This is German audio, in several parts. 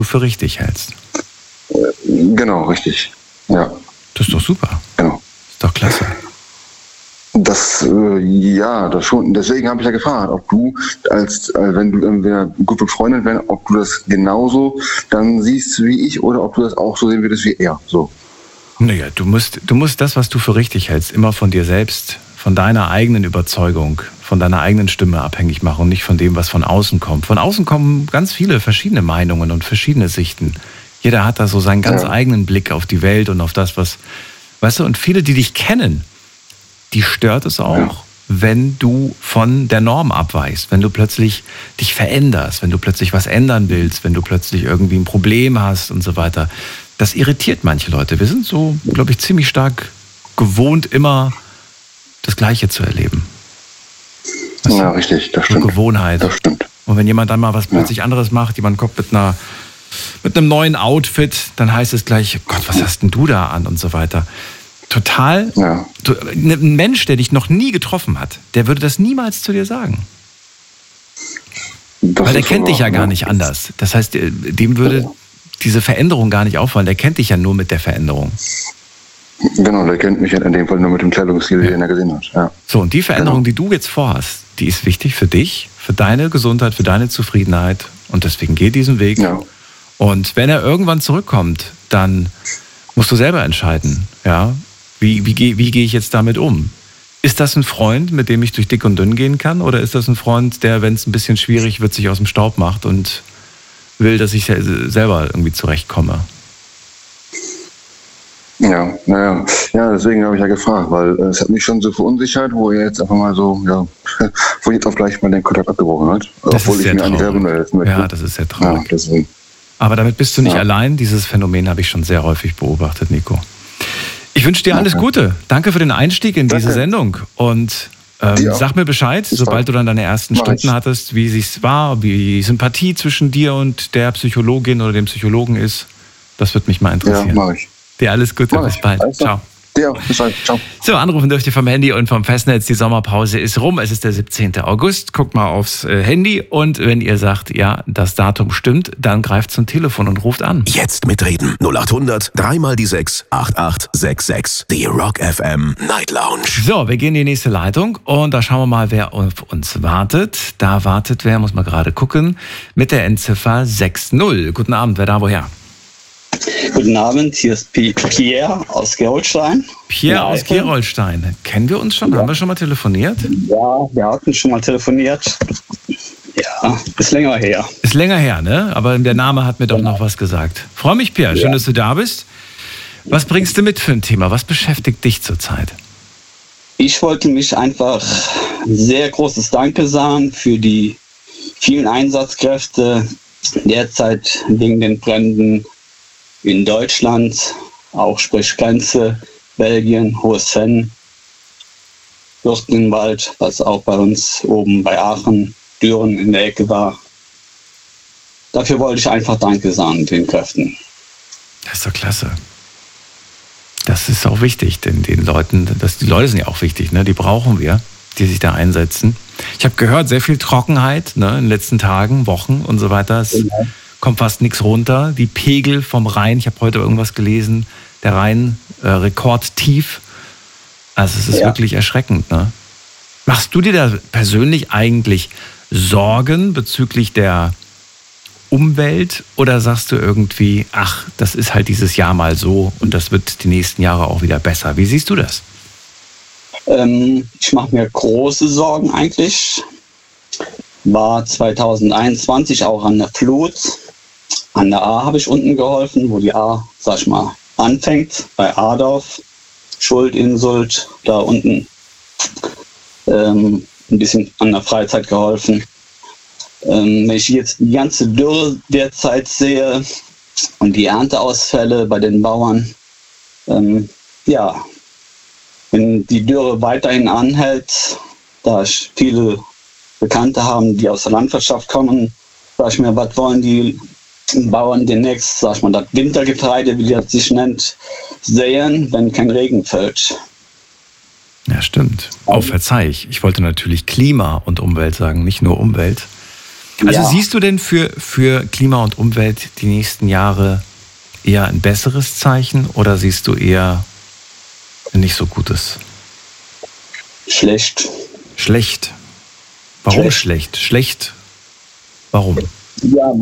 du für richtig hältst. Genau, richtig. Ja. Das ist doch super. Genau. Ist doch klasse. Das schon. Deswegen habe ich ja gefragt, ob du, wenn wir gut befreundet wären, ob du das genauso dann siehst wie ich oder ob du das auch so sehen würdest wie er. So. Naja, du musst das, was du für richtig hältst, immer von dir selbst, von deiner eigenen Überzeugung, von deiner eigenen Stimme abhängig machen und nicht von dem, was von außen kommt. Von außen kommen ganz viele verschiedene Meinungen und verschiedene Sichten. Jeder hat da so seinen ganz eigenen Blick auf die Welt und auf das, was, weißt du, und viele, die dich kennen, die stört es auch, wenn du von der Norm abweichst, wenn du plötzlich dich veränderst, wenn du plötzlich was ändern willst, wenn du plötzlich irgendwie ein Problem hast und so weiter. Das irritiert manche Leute. Wir sind so, glaube ich, ziemlich stark gewohnt, immer das Gleiche zu erleben. Weißt du? Richtig, das stimmt. Gewohnheit. Das stimmt. Und wenn jemand dann mal was plötzlich anderes macht, jemand kommt mit einem neuen Outfit, dann heißt es gleich, Gott, was hast denn du da an und so weiter. Total. Ja. Ein Mensch, der dich noch nie getroffen hat, der würde das niemals zu dir sagen. Weil der kennt dich ja gar nicht anders. Das heißt, dem würde diese Veränderung gar nicht auffallen. Der kennt dich ja nur mit der Veränderung. Genau, der kennt mich in dem Fall nur mit dem Kleidungsstil, den er gesehen hat. Ja. So, und die Veränderung, die du jetzt vorhast, die ist wichtig für dich, für deine Gesundheit, für deine Zufriedenheit. Und deswegen geh diesen Weg. Ja. Und wenn er irgendwann zurückkommt, dann musst du selber entscheiden, ja, wie gehe ich jetzt damit um? Ist das ein Freund, mit dem ich durch dick und dünn gehen kann? Oder ist das ein Freund, der, wenn es ein bisschen schwierig wird, sich aus dem Staub macht und will, dass ich selber irgendwie zurechtkomme? Ja, deswegen habe ich ja gefragt, weil es hat mich schon so verunsichert, wo er jetzt einfach mal so, wo jetzt auch gleich mal den Kontakt abgebrochen hat. Obwohl ich mir eigentlich selber melden möchte. Ja, das ist sehr traurig. Ja, deswegen. Aber damit bist du nicht allein. Dieses Phänomen habe ich schon sehr häufig beobachtet, Nico. Ich wünsche dir alles Gute. Danke für den Einstieg in diese Sendung. Und sag mir Bescheid, sobald du dann deine ersten Stunden hattest, wie es war, wie die Sympathie zwischen dir und der Psychologin oder dem Psychologen ist. Das würde mich mal interessieren. Ja, mache ich. Dir alles Gute, bis bald. Ciao. Ja, bis bald. Ciao. So, anrufen dürft ihr vom Handy und vom Festnetz. Die Sommerpause ist rum. Es ist der 17. August. Guckt mal aufs Handy und wenn ihr sagt, ja, das Datum stimmt, dann greift zum Telefon und ruft an. Jetzt mitreden. 0800 3 mal die 6 8866. Die Rock FM Night Lounge. So, wir gehen in die nächste Leitung und da schauen wir mal, wer auf uns wartet. Da wartet wer, muss man gerade gucken, mit der Endziffer 60. Guten Abend, wer da woher? Guten Abend, hier ist Pierre aus Gerolstein. Pierre aus Gerolstein. Kennen wir uns schon? Ja. Haben wir schon mal telefoniert? Ja, wir hatten schon mal telefoniert. Ja, ist länger her. Ist länger her, ne? Aber der Name hat mir doch noch was gesagt. Freue mich, Pierre. Schön, dass du da bist. Was bringst du mit für ein Thema? Was beschäftigt dich zurzeit? Ich wollte mich einfach sehr großes Danke sagen für die vielen Einsatzkräfte derzeit wegen den Bränden in Deutschland, auch sprich Grenze, Belgien, Hohes-Venn, Fürstenwald, was auch bei uns oben bei Aachen, Düren in der Ecke war. Dafür wollte ich einfach Danke sagen den Kräften. Das ist doch klasse. Das ist auch wichtig, denn die Leute sind ja auch wichtig, ne? Die brauchen wir, die sich da einsetzen. Ich habe gehört, sehr viel Trockenheit, ne, in den letzten Tagen, Wochen und so weiter. Es kommt fast nichts runter. Die Pegel vom Rhein, ich habe heute irgendwas gelesen, der Rhein rekordtief. Also es ist wirklich erschreckend. Ne? Machst du dir da persönlich eigentlich Sorgen bezüglich der Umwelt oder sagst du irgendwie, ach, das ist halt dieses Jahr mal so und das wird die nächsten Jahre auch wieder besser? Wie siehst du das? Ich mache mir große Sorgen eigentlich. War 2021 auch an der Flut. An der A habe ich unten geholfen, wo die A, sag ich mal, anfängt, bei Adorf, Schuld, Insult, da unten ein bisschen an der Freizeit geholfen. Wenn ich jetzt die ganze Dürre derzeit sehe und die Ernteausfälle bei den Bauern, wenn die Dürre weiterhin anhält, da ich viele Bekannte haben, die aus der Landwirtschaft kommen, sag ich mir, was wollen die Bauern demnächst, sag ich mal, das Wintergetreide, wie das sich nennt, säen, wenn kein Regen fällt. Ja, stimmt. Oh, verzeih ich. Ich wollte natürlich Klima und Umwelt sagen, nicht nur Umwelt. Also siehst du denn für Klima und Umwelt die nächsten Jahre eher ein besseres Zeichen oder siehst du eher nicht so Gutes? Schlecht. Schlecht? Warum schlecht? Schlecht? Warum? Ja,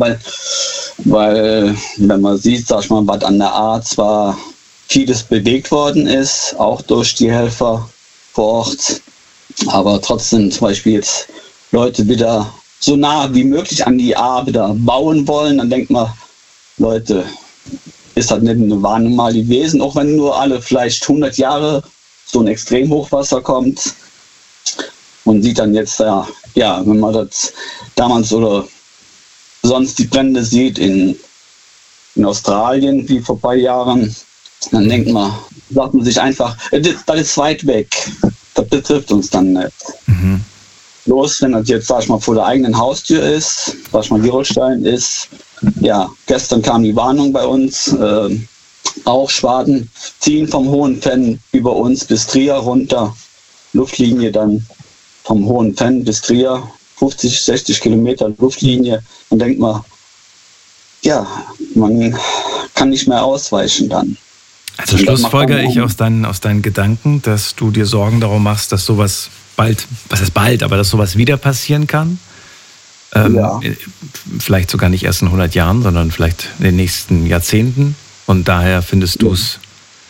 weil wenn man sieht, sag ich mal, was an der A zwar vieles bewegt worden ist, auch durch die Helfer vor Ort, aber trotzdem zum Beispiel jetzt Leute wieder so nah wie möglich an die A wieder bauen wollen, dann denkt man, Leute, ist das nicht eine Warnung mal gewesen, auch wenn nur alle vielleicht 100 Jahre so ein Extremhochwasser kommt und sieht dann jetzt, ja, wenn man das damals oder sonst die Brände sieht in Australien wie vor ein paar Jahren, dann sagt man sich einfach, das ist weit weg, das betrifft uns dann nicht. Mhm. Bloß, wenn das jetzt, sag ich mal, vor der eigenen Haustür ist, sag ich mal, Gerolstein ist, ja, gestern kam die Warnung bei uns, auch Schwaden ziehen vom Hohen Fenn über uns bis Trier runter, Luftlinie dann vom Hohen Fenn bis Trier, 50, 60 Kilometer Luftlinie, und denkt man, ja, man kann nicht mehr ausweichen dann. Also schlussfolgere ich aus deinen Gedanken, dass du dir Sorgen darum machst, dass sowas bald, was heißt bald, aber dass sowas wieder passieren kann? Ja. Vielleicht sogar nicht erst in 100 Jahren, sondern vielleicht in den nächsten Jahrzehnten. Und daher findest du es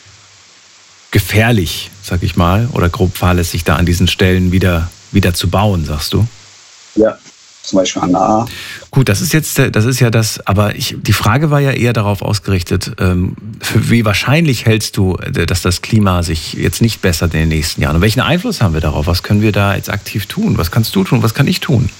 gefährlich, sag ich mal, oder grob fahrlässig, da an diesen Stellen wieder zu bauen, sagst du? Ja, zum Beispiel an der A. Gut, das ist ja das, aber die Frage war ja eher darauf ausgerichtet, für wie wahrscheinlich hältst du, dass das Klima sich jetzt nicht bessert in den nächsten Jahren? Und welchen Einfluss haben wir darauf? Was können wir da jetzt aktiv tun? Was kannst du tun? Was kann ich tun?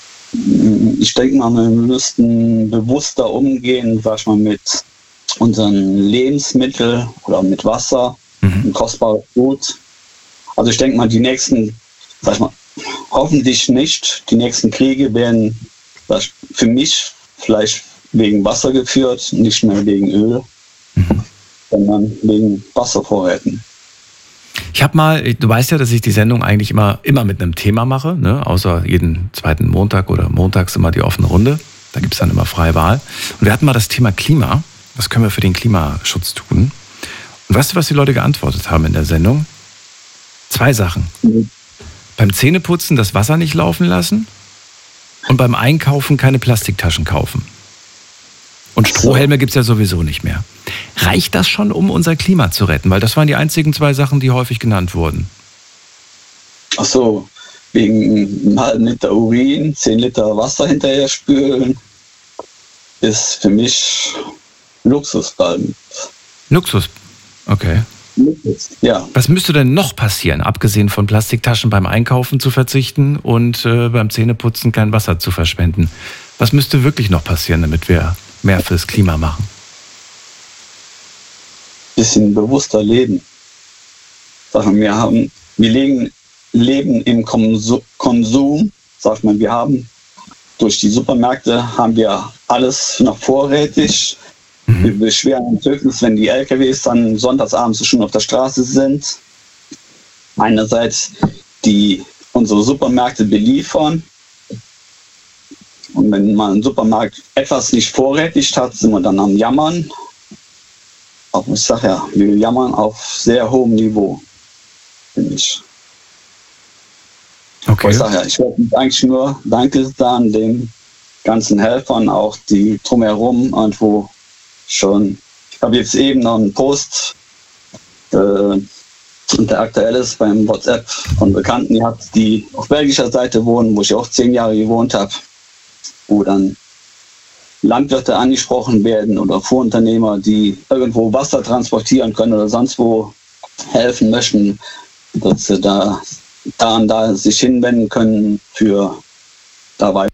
Ich denke mal, wir müssten bewusster umgehen, sag ich mal, mit unseren Lebensmitteln oder mit Wasser, ein kostbares Gut. Also ich denke mal, die nächsten, sag ich mal, hoffentlich nicht, die nächsten Kriege werden für mich vielleicht wegen Wasser geführt, nicht mehr wegen Öl, sondern wegen Wasservorräten. Ich habe mal, du weißt ja, dass ich die Sendung eigentlich immer mit einem Thema mache, ne? Außer jeden zweiten Montag oder montags immer die offene Runde. Da gibt es dann immer freie Wahl. Und wir hatten mal das Thema Klima. Was können wir für den Klimaschutz tun? Und weißt du, was die Leute geantwortet haben in der Sendung? 2 Sachen. Beim Zähneputzen das Wasser nicht laufen lassen und beim Einkaufen keine Plastiktaschen kaufen. Und Strohhelme gibt es ja sowieso nicht mehr. Reicht das schon, um unser Klima zu retten? Weil das waren die einzigen 2 Sachen, die häufig genannt wurden. Ach so, wegen einem halben Liter Urin, 10 Liter Wasser hinterher spülen, ist für mich Luxus. Luxus, okay. Ja. Was müsste denn noch passieren, abgesehen von Plastiktaschen beim Einkaufen zu verzichten und beim Zähneputzen kein Wasser zu verschwenden? Was müsste wirklich noch passieren, damit wir mehr fürs Klima machen? Bisschen bewusster leben. Wir leben im Konsum. Sag mal, wir haben durch die Supermärkte haben wir alles noch vorrätig. Wir beschweren uns höchstens, wenn die LKWs dann sonntagsabends schon auf der Straße sind. Einerseits unsere Supermärkte beliefern. Und wenn man ein Supermarkt etwas nicht vorrätig hat, sind wir dann am Jammern. Auch ich sage ja, wir jammern auf sehr hohem Niveau, finde ich. Okay. Ich sage ja, ich wollte eigentlich nur Danke sagen den ganzen Helfern, auch die drumherum irgendwo schon. Ich habe jetzt eben noch einen Post, der aktuell ist beim WhatsApp von Bekannten gehabt, die auf belgischer Seite wohnen, wo ich auch 10 Jahre gewohnt habe, wo dann Landwirte angesprochen werden oder Fuhrunternehmer, die irgendwo Wasser transportieren können oder sonst wo helfen möchten, dass sie da sich hinwenden können für dabei.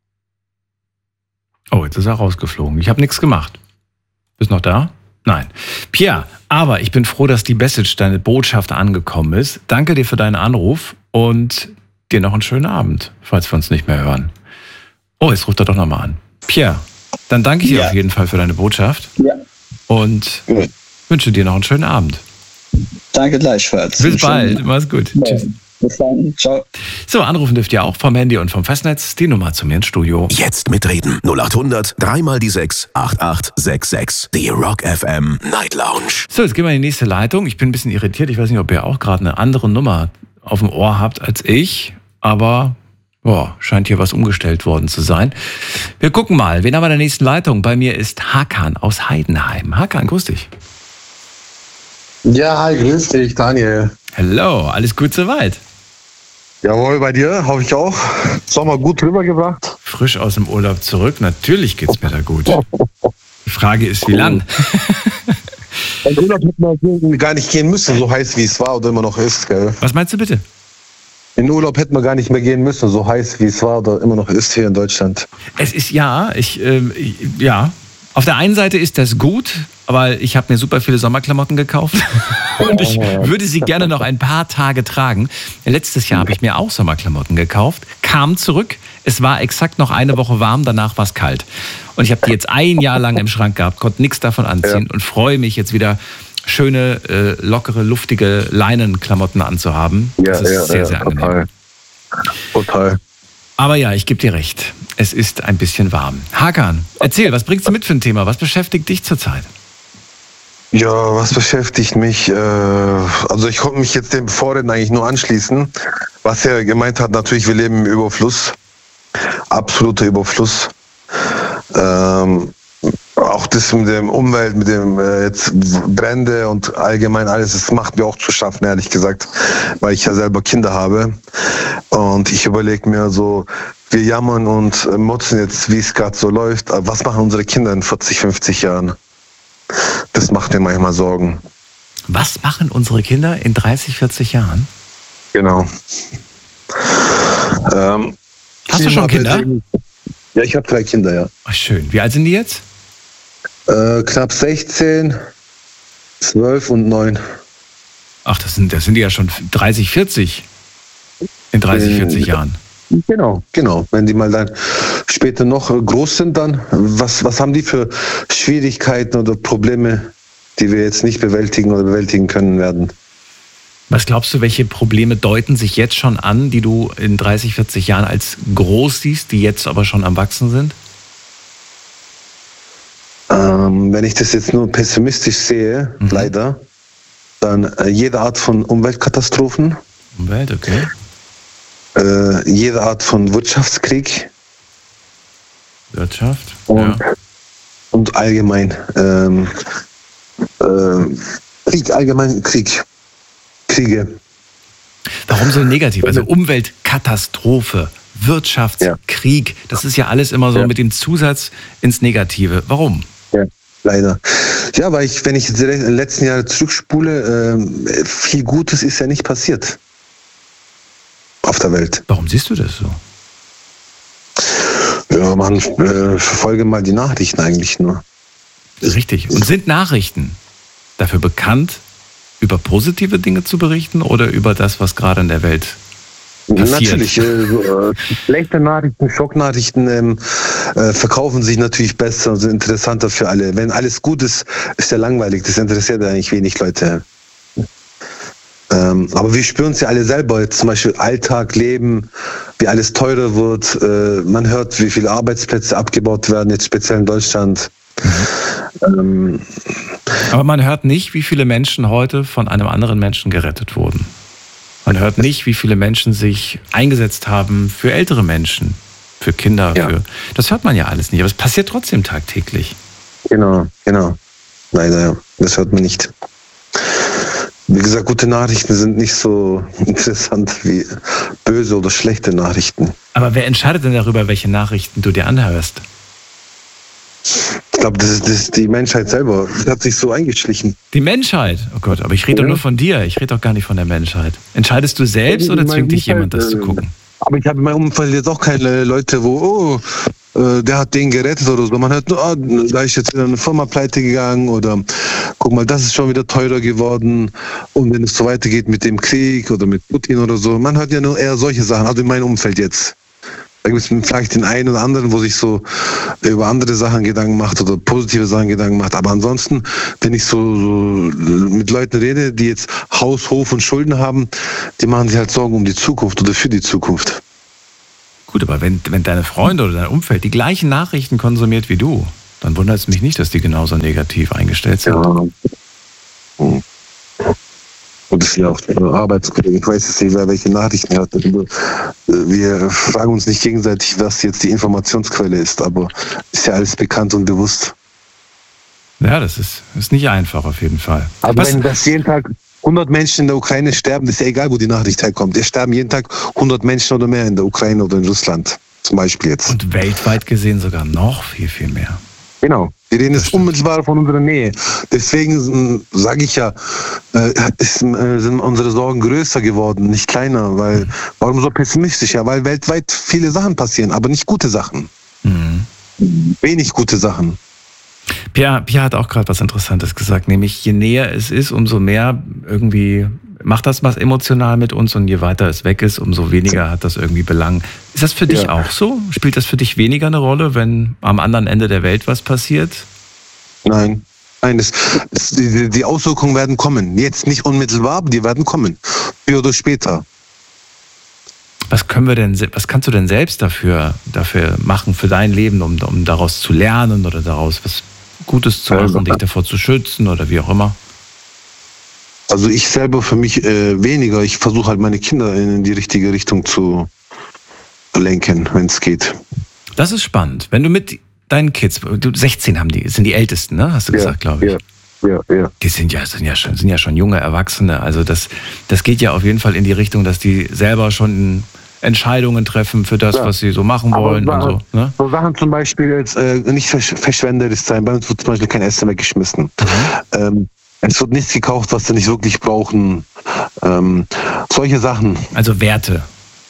Oh, jetzt ist er rausgeflogen. Ich habe nichts gemacht. Bist noch da? Nein. Pierre, aber ich bin froh, dass die Message, deine Botschaft angekommen ist. Danke dir für deinen Anruf und dir noch einen schönen Abend, falls wir uns nicht mehr hören. Oh, jetzt ruft er doch nochmal an. Pierre, dann danke ich dir auf jeden Fall für deine Botschaft und wünsche dir noch einen schönen Abend. Danke gleichfalls. Bis bald. Mach's gut. Tschüss. Bis dann. Ciao. So, anrufen dürft ihr auch vom Handy und vom Festnetz. Die Nummer zu mir ins Studio. Jetzt mitreden. 0800 3 die 6 8866. Die Rock FM Night Lounge. So, jetzt gehen wir in die nächste Leitung. Ich bin ein bisschen irritiert. Ich weiß nicht, ob ihr auch gerade eine andere Nummer auf dem Ohr habt als ich. Aber scheint hier was umgestellt worden zu sein. Wir gucken mal. Wen haben wir in der nächsten Leitung? Bei mir ist Hakan aus Heidenheim. Hakan, grüß dich. Ja, hi, grüß dich, Daniel. Hallo, alles gut soweit? Jawohl, bei dir, hoffe ich auch. Sommer gut rübergebracht. Frisch aus dem Urlaub zurück. Natürlich geht's mir da gut. Die Frage ist, wie lang? In Urlaub hätte man gar nicht gehen müssen, so heiß wie es war oder immer noch ist, gell? Was meinst du bitte? In Urlaub hätte man gar nicht mehr gehen müssen, so heiß wie es war oder immer noch ist hier in Deutschland. Es ist auf der einen Seite ist das gut, aber ich habe mir super viele Sommerklamotten gekauft und ich würde sie gerne noch ein paar Tage tragen. Letztes Jahr habe ich mir auch Sommerklamotten gekauft, kam zurück, es war exakt noch eine Woche warm, danach war es kalt. Und ich habe die jetzt ein Jahr lang im Schrank gehabt, konnte nichts davon anziehen und freue mich jetzt wieder schöne, lockere, luftige Leinenklamotten anzuhaben. Das ist sehr, sehr angenehm. Total. Aber ja, ich gebe dir recht. Es ist ein bisschen warm. Hakan, erzähl, was bringst du mit für ein Thema? Was beschäftigt dich zurzeit? Ja, was beschäftigt mich? Also ich konnte mich jetzt dem Vorredner eigentlich nur anschließen. Was er gemeint hat, natürlich, wir leben im Überfluss. Absoluter Überfluss. Auch das mit der Umwelt, mit dem jetzt Brände und allgemein alles, das macht mir auch zu schaffen, ehrlich gesagt, weil ich ja selber Kinder habe. Und ich überlege mir so, wir jammern und motzen jetzt, wie es gerade so läuft. Aber was machen unsere Kinder in 40, 50 Jahren? Das macht mir manchmal Sorgen. Was machen unsere Kinder in 30, 40 Jahren? Genau. Hast du schon Kinder? Ja, ich habe 3 Kinder, ja. Ach, schön. Wie alt sind die jetzt? Knapp 16, 12 und 9. Ach, das sind die ja schon 30, 40 in 30, 40 Jahren. Genau. Wenn die mal dann später noch groß sind, dann, was haben die für Schwierigkeiten oder Probleme, die wir jetzt nicht bewältigen oder bewältigen können werden? Was glaubst du, welche Probleme deuten sich jetzt schon an, die du in 30, 40 Jahren als groß siehst, die jetzt aber schon am Wachsen sind? Wenn ich das jetzt nur pessimistisch sehe, leider, dann jede Art von Umweltkatastrophen. Umwelt, okay. Jede Art von Wirtschaftskrieg. Wirtschaft, und allgemein Kriege. Warum so negativ? Also Umweltkatastrophe, Wirtschaftskrieg, das ist ja alles immer so mit dem Zusatz ins Negative. Warum? Ja, leider. Ja, weil wenn ich die letzten Jahre zurückspule, viel Gutes ist ja nicht passiert auf der Welt. Warum siehst du das so? Ja, man verfolge mal die Nachrichten eigentlich nur. Richtig. Und sind Nachrichten dafür bekannt, über positive Dinge zu berichten oder über das, was gerade in der Welt passiert? Natürlich. Schlechte Nachrichten, Schocknachrichten verkaufen sich natürlich besser und sind interessanter für alle. Wenn alles gut ist, ist ja langweilig. Das interessiert eigentlich wenig Leute. Aber wir spüren es ja alle selber. Jetzt zum Beispiel Alltag, Leben, wie alles teurer wird. Man hört, wie viele Arbeitsplätze abgebaut werden, jetzt speziell in Deutschland. Aber man hört nicht, wie viele Menschen heute von einem anderen Menschen gerettet wurden. Man hört nicht, wie viele Menschen sich eingesetzt haben für ältere Menschen, für Kinder. Ja. Das hört man ja alles nicht, aber es passiert trotzdem tagtäglich. Genau. Leider, das hört man nicht. Wie gesagt, gute Nachrichten sind nicht so interessant wie böse oder schlechte Nachrichten. Aber wer entscheidet denn darüber, welche Nachrichten du dir anhörst? Ich glaube, das ist die Menschheit selber. Das hat sich so eingeschlichen. Die Menschheit? Oh Gott, aber ich rede doch nur von dir. Ich rede doch gar nicht von der Menschheit. Entscheidest du selbst oder zwingt dich jemand, das zu gucken? Aber ich habe in meinem Umfeld jetzt auch keine Leute, wo, der hat den gerettet oder so. Man hört nur, da ist jetzt eine Firma pleite gegangen oder guck mal, das ist schon wieder teurer geworden. Und wenn es so weitergeht mit dem Krieg oder mit Putin oder so, man hört ja nur eher solche Sachen, also in meinem Umfeld jetzt. Da gibt es vielleicht den einen oder anderen, wo sich so über andere Sachen Gedanken macht oder positive Sachen Gedanken macht. Aber ansonsten, wenn ich so mit Leuten rede, die jetzt Haus, Hof und Schulden haben, die machen sich halt Sorgen um die Zukunft oder für die Zukunft. Gut, aber wenn deine Freunde oder dein Umfeld die gleichen Nachrichten konsumiert wie du, dann wundert es mich nicht, dass die genauso negativ eingestellt sind. Ja. Und das sind ja auch Arbeitskollegen. Ich weiß jetzt nicht, wer welche Nachrichten hat. Wir fragen uns nicht gegenseitig, was jetzt die Informationsquelle ist, aber ist ja alles bekannt und bewusst. Ja, das ist nicht einfach auf jeden Fall. Aber wenn das jeden Tag 100 Menschen in der Ukraine sterben, ist ja egal, wo die Nachricht herkommt. Es sterben jeden Tag 100 Menschen oder mehr in der Ukraine oder in Russland, zum Beispiel jetzt. Und weltweit gesehen sogar noch viel, viel mehr. Genau. Wir reden jetzt unmittelbar von unserer Nähe. Deswegen sage ich ja, sind unsere Sorgen größer geworden, nicht kleiner. Weil, warum so pessimistisch? Ja, weil weltweit viele Sachen passieren, aber nicht gute Sachen. Mhm. Wenig gute Sachen. Pierre hat auch gerade was Interessantes gesagt, nämlich je näher es ist, umso mehr irgendwie macht das was emotional mit uns und je weiter es weg ist, umso weniger hat das irgendwie Belang. Ist das für dich auch so? Spielt das für dich weniger eine Rolle, wenn am anderen Ende der Welt was passiert? Nein, die Auswirkungen werden kommen. Jetzt nicht unmittelbar, aber die werden kommen. Früher oder später. Was kannst du denn selbst dafür machen für dein Leben, um daraus zu lernen oder daraus was Gutes zu machen, dich davor zu schützen oder wie auch immer? Also ich selber für mich weniger. Ich versuche halt meine Kinder in die richtige Richtung zu lenken, wenn es geht. Das ist spannend. Wenn du mit deinen Kids, 16 sind die Ältesten, ne? Hast du gesagt, glaube ich. Ja. Die sind ja schon junge Erwachsene. Also das geht ja auf jeden Fall in die Richtung, dass die selber schon Entscheidungen treffen für das, was sie so machen wollen. Aber und so, ne? So Sachen zum Beispiel jetzt nicht verschwenderisch sein. Bei uns wird zum Beispiel kein Essen weggeschmissen. Es wird nichts gekauft, was sie nicht wirklich brauchen. Solche Sachen. Also Werte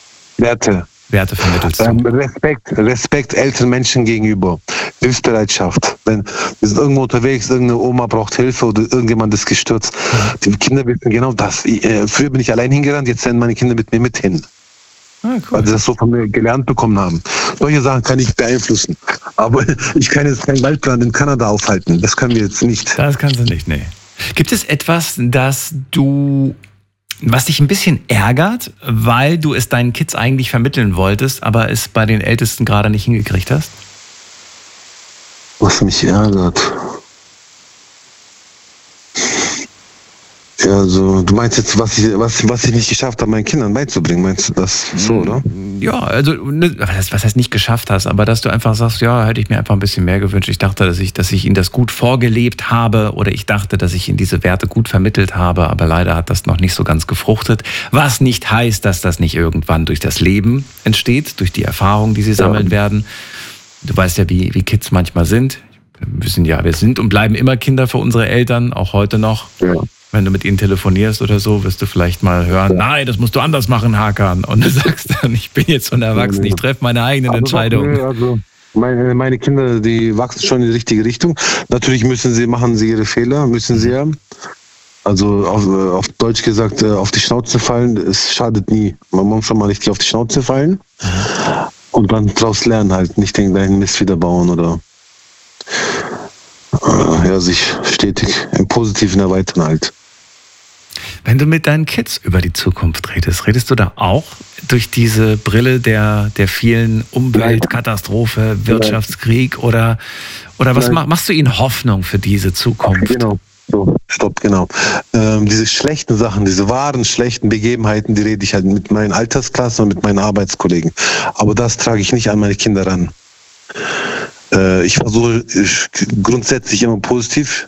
vermittelst du. Respekt älteren Menschen gegenüber. Hilfsbereitschaft. Wenn wir sind irgendwo unterwegs, irgendeine Oma braucht Hilfe oder irgendjemand ist gestürzt. Die Kinder wissen genau das. Früher bin ich allein hingerannt, jetzt rennen meine Kinder mit mir mit hin. Cool. Weil sie das so von mir gelernt bekommen haben. Solche Sachen kann ich beeinflussen. Aber ich kann jetzt keinen Waldbrand in Kanada aufhalten. Das können wir jetzt nicht. Das kannst du nicht, nee. Gibt es etwas, was dich ein bisschen ärgert, weil du es deinen Kids eigentlich vermitteln wolltest, aber es bei den Ältesten gerade nicht hingekriegt hast? Was mich ärgert? Ja, also du meinst jetzt, was ich nicht geschafft habe, meinen Kindern beizubringen, meinst du das so, oder? Ja, also was heißt nicht geschafft hast, aber dass du einfach sagst, ja, hätte ich mir einfach ein bisschen mehr gewünscht. Ich dachte, dass ich ihnen das gut vorgelebt habe oder ich dachte, dass ich ihnen diese Werte gut vermittelt habe, aber leider hat das noch nicht so ganz gefruchtet. Was nicht heißt, dass das nicht irgendwann durch das Leben entsteht, durch die Erfahrungen, die sie sammeln werden. Du weißt ja, wie Kids manchmal sind. Wir sind und bleiben immer Kinder für unsere Eltern, auch heute noch. Ja. Wenn du mit ihnen telefonierst oder so, wirst du vielleicht mal hören, nein, das musst du anders machen, Hakan. Und du sagst dann, ich bin jetzt schon erwachsen, ich treffe meine eigenen Entscheidungen. Also meine Kinder, die wachsen schon in die richtige Richtung. Natürlich machen sie ihre Fehler, müssen sie ja. Also auf Deutsch gesagt, auf die Schnauze fallen, es schadet nie. Man muss schon mal richtig auf die Schnauze fallen und dann daraus lernen halt, nicht den gleichen Mist wieder bauen oder sich stetig im Positiven erweitern halt. Wenn du mit deinen Kids über die Zukunft redest du da auch durch diese Brille der vielen Umweltkatastrophe, Wirtschaftskrieg oder was machst du ihnen Hoffnung für diese Zukunft? Genau. So, genau. Diese schlechten Sachen, diese wahren schlechten Begebenheiten, die rede ich halt mit meinen Altersklassen und mit meinen Arbeitskollegen. Aber das trage ich nicht an meine Kinder ran. Ich versuche grundsätzlich immer positiv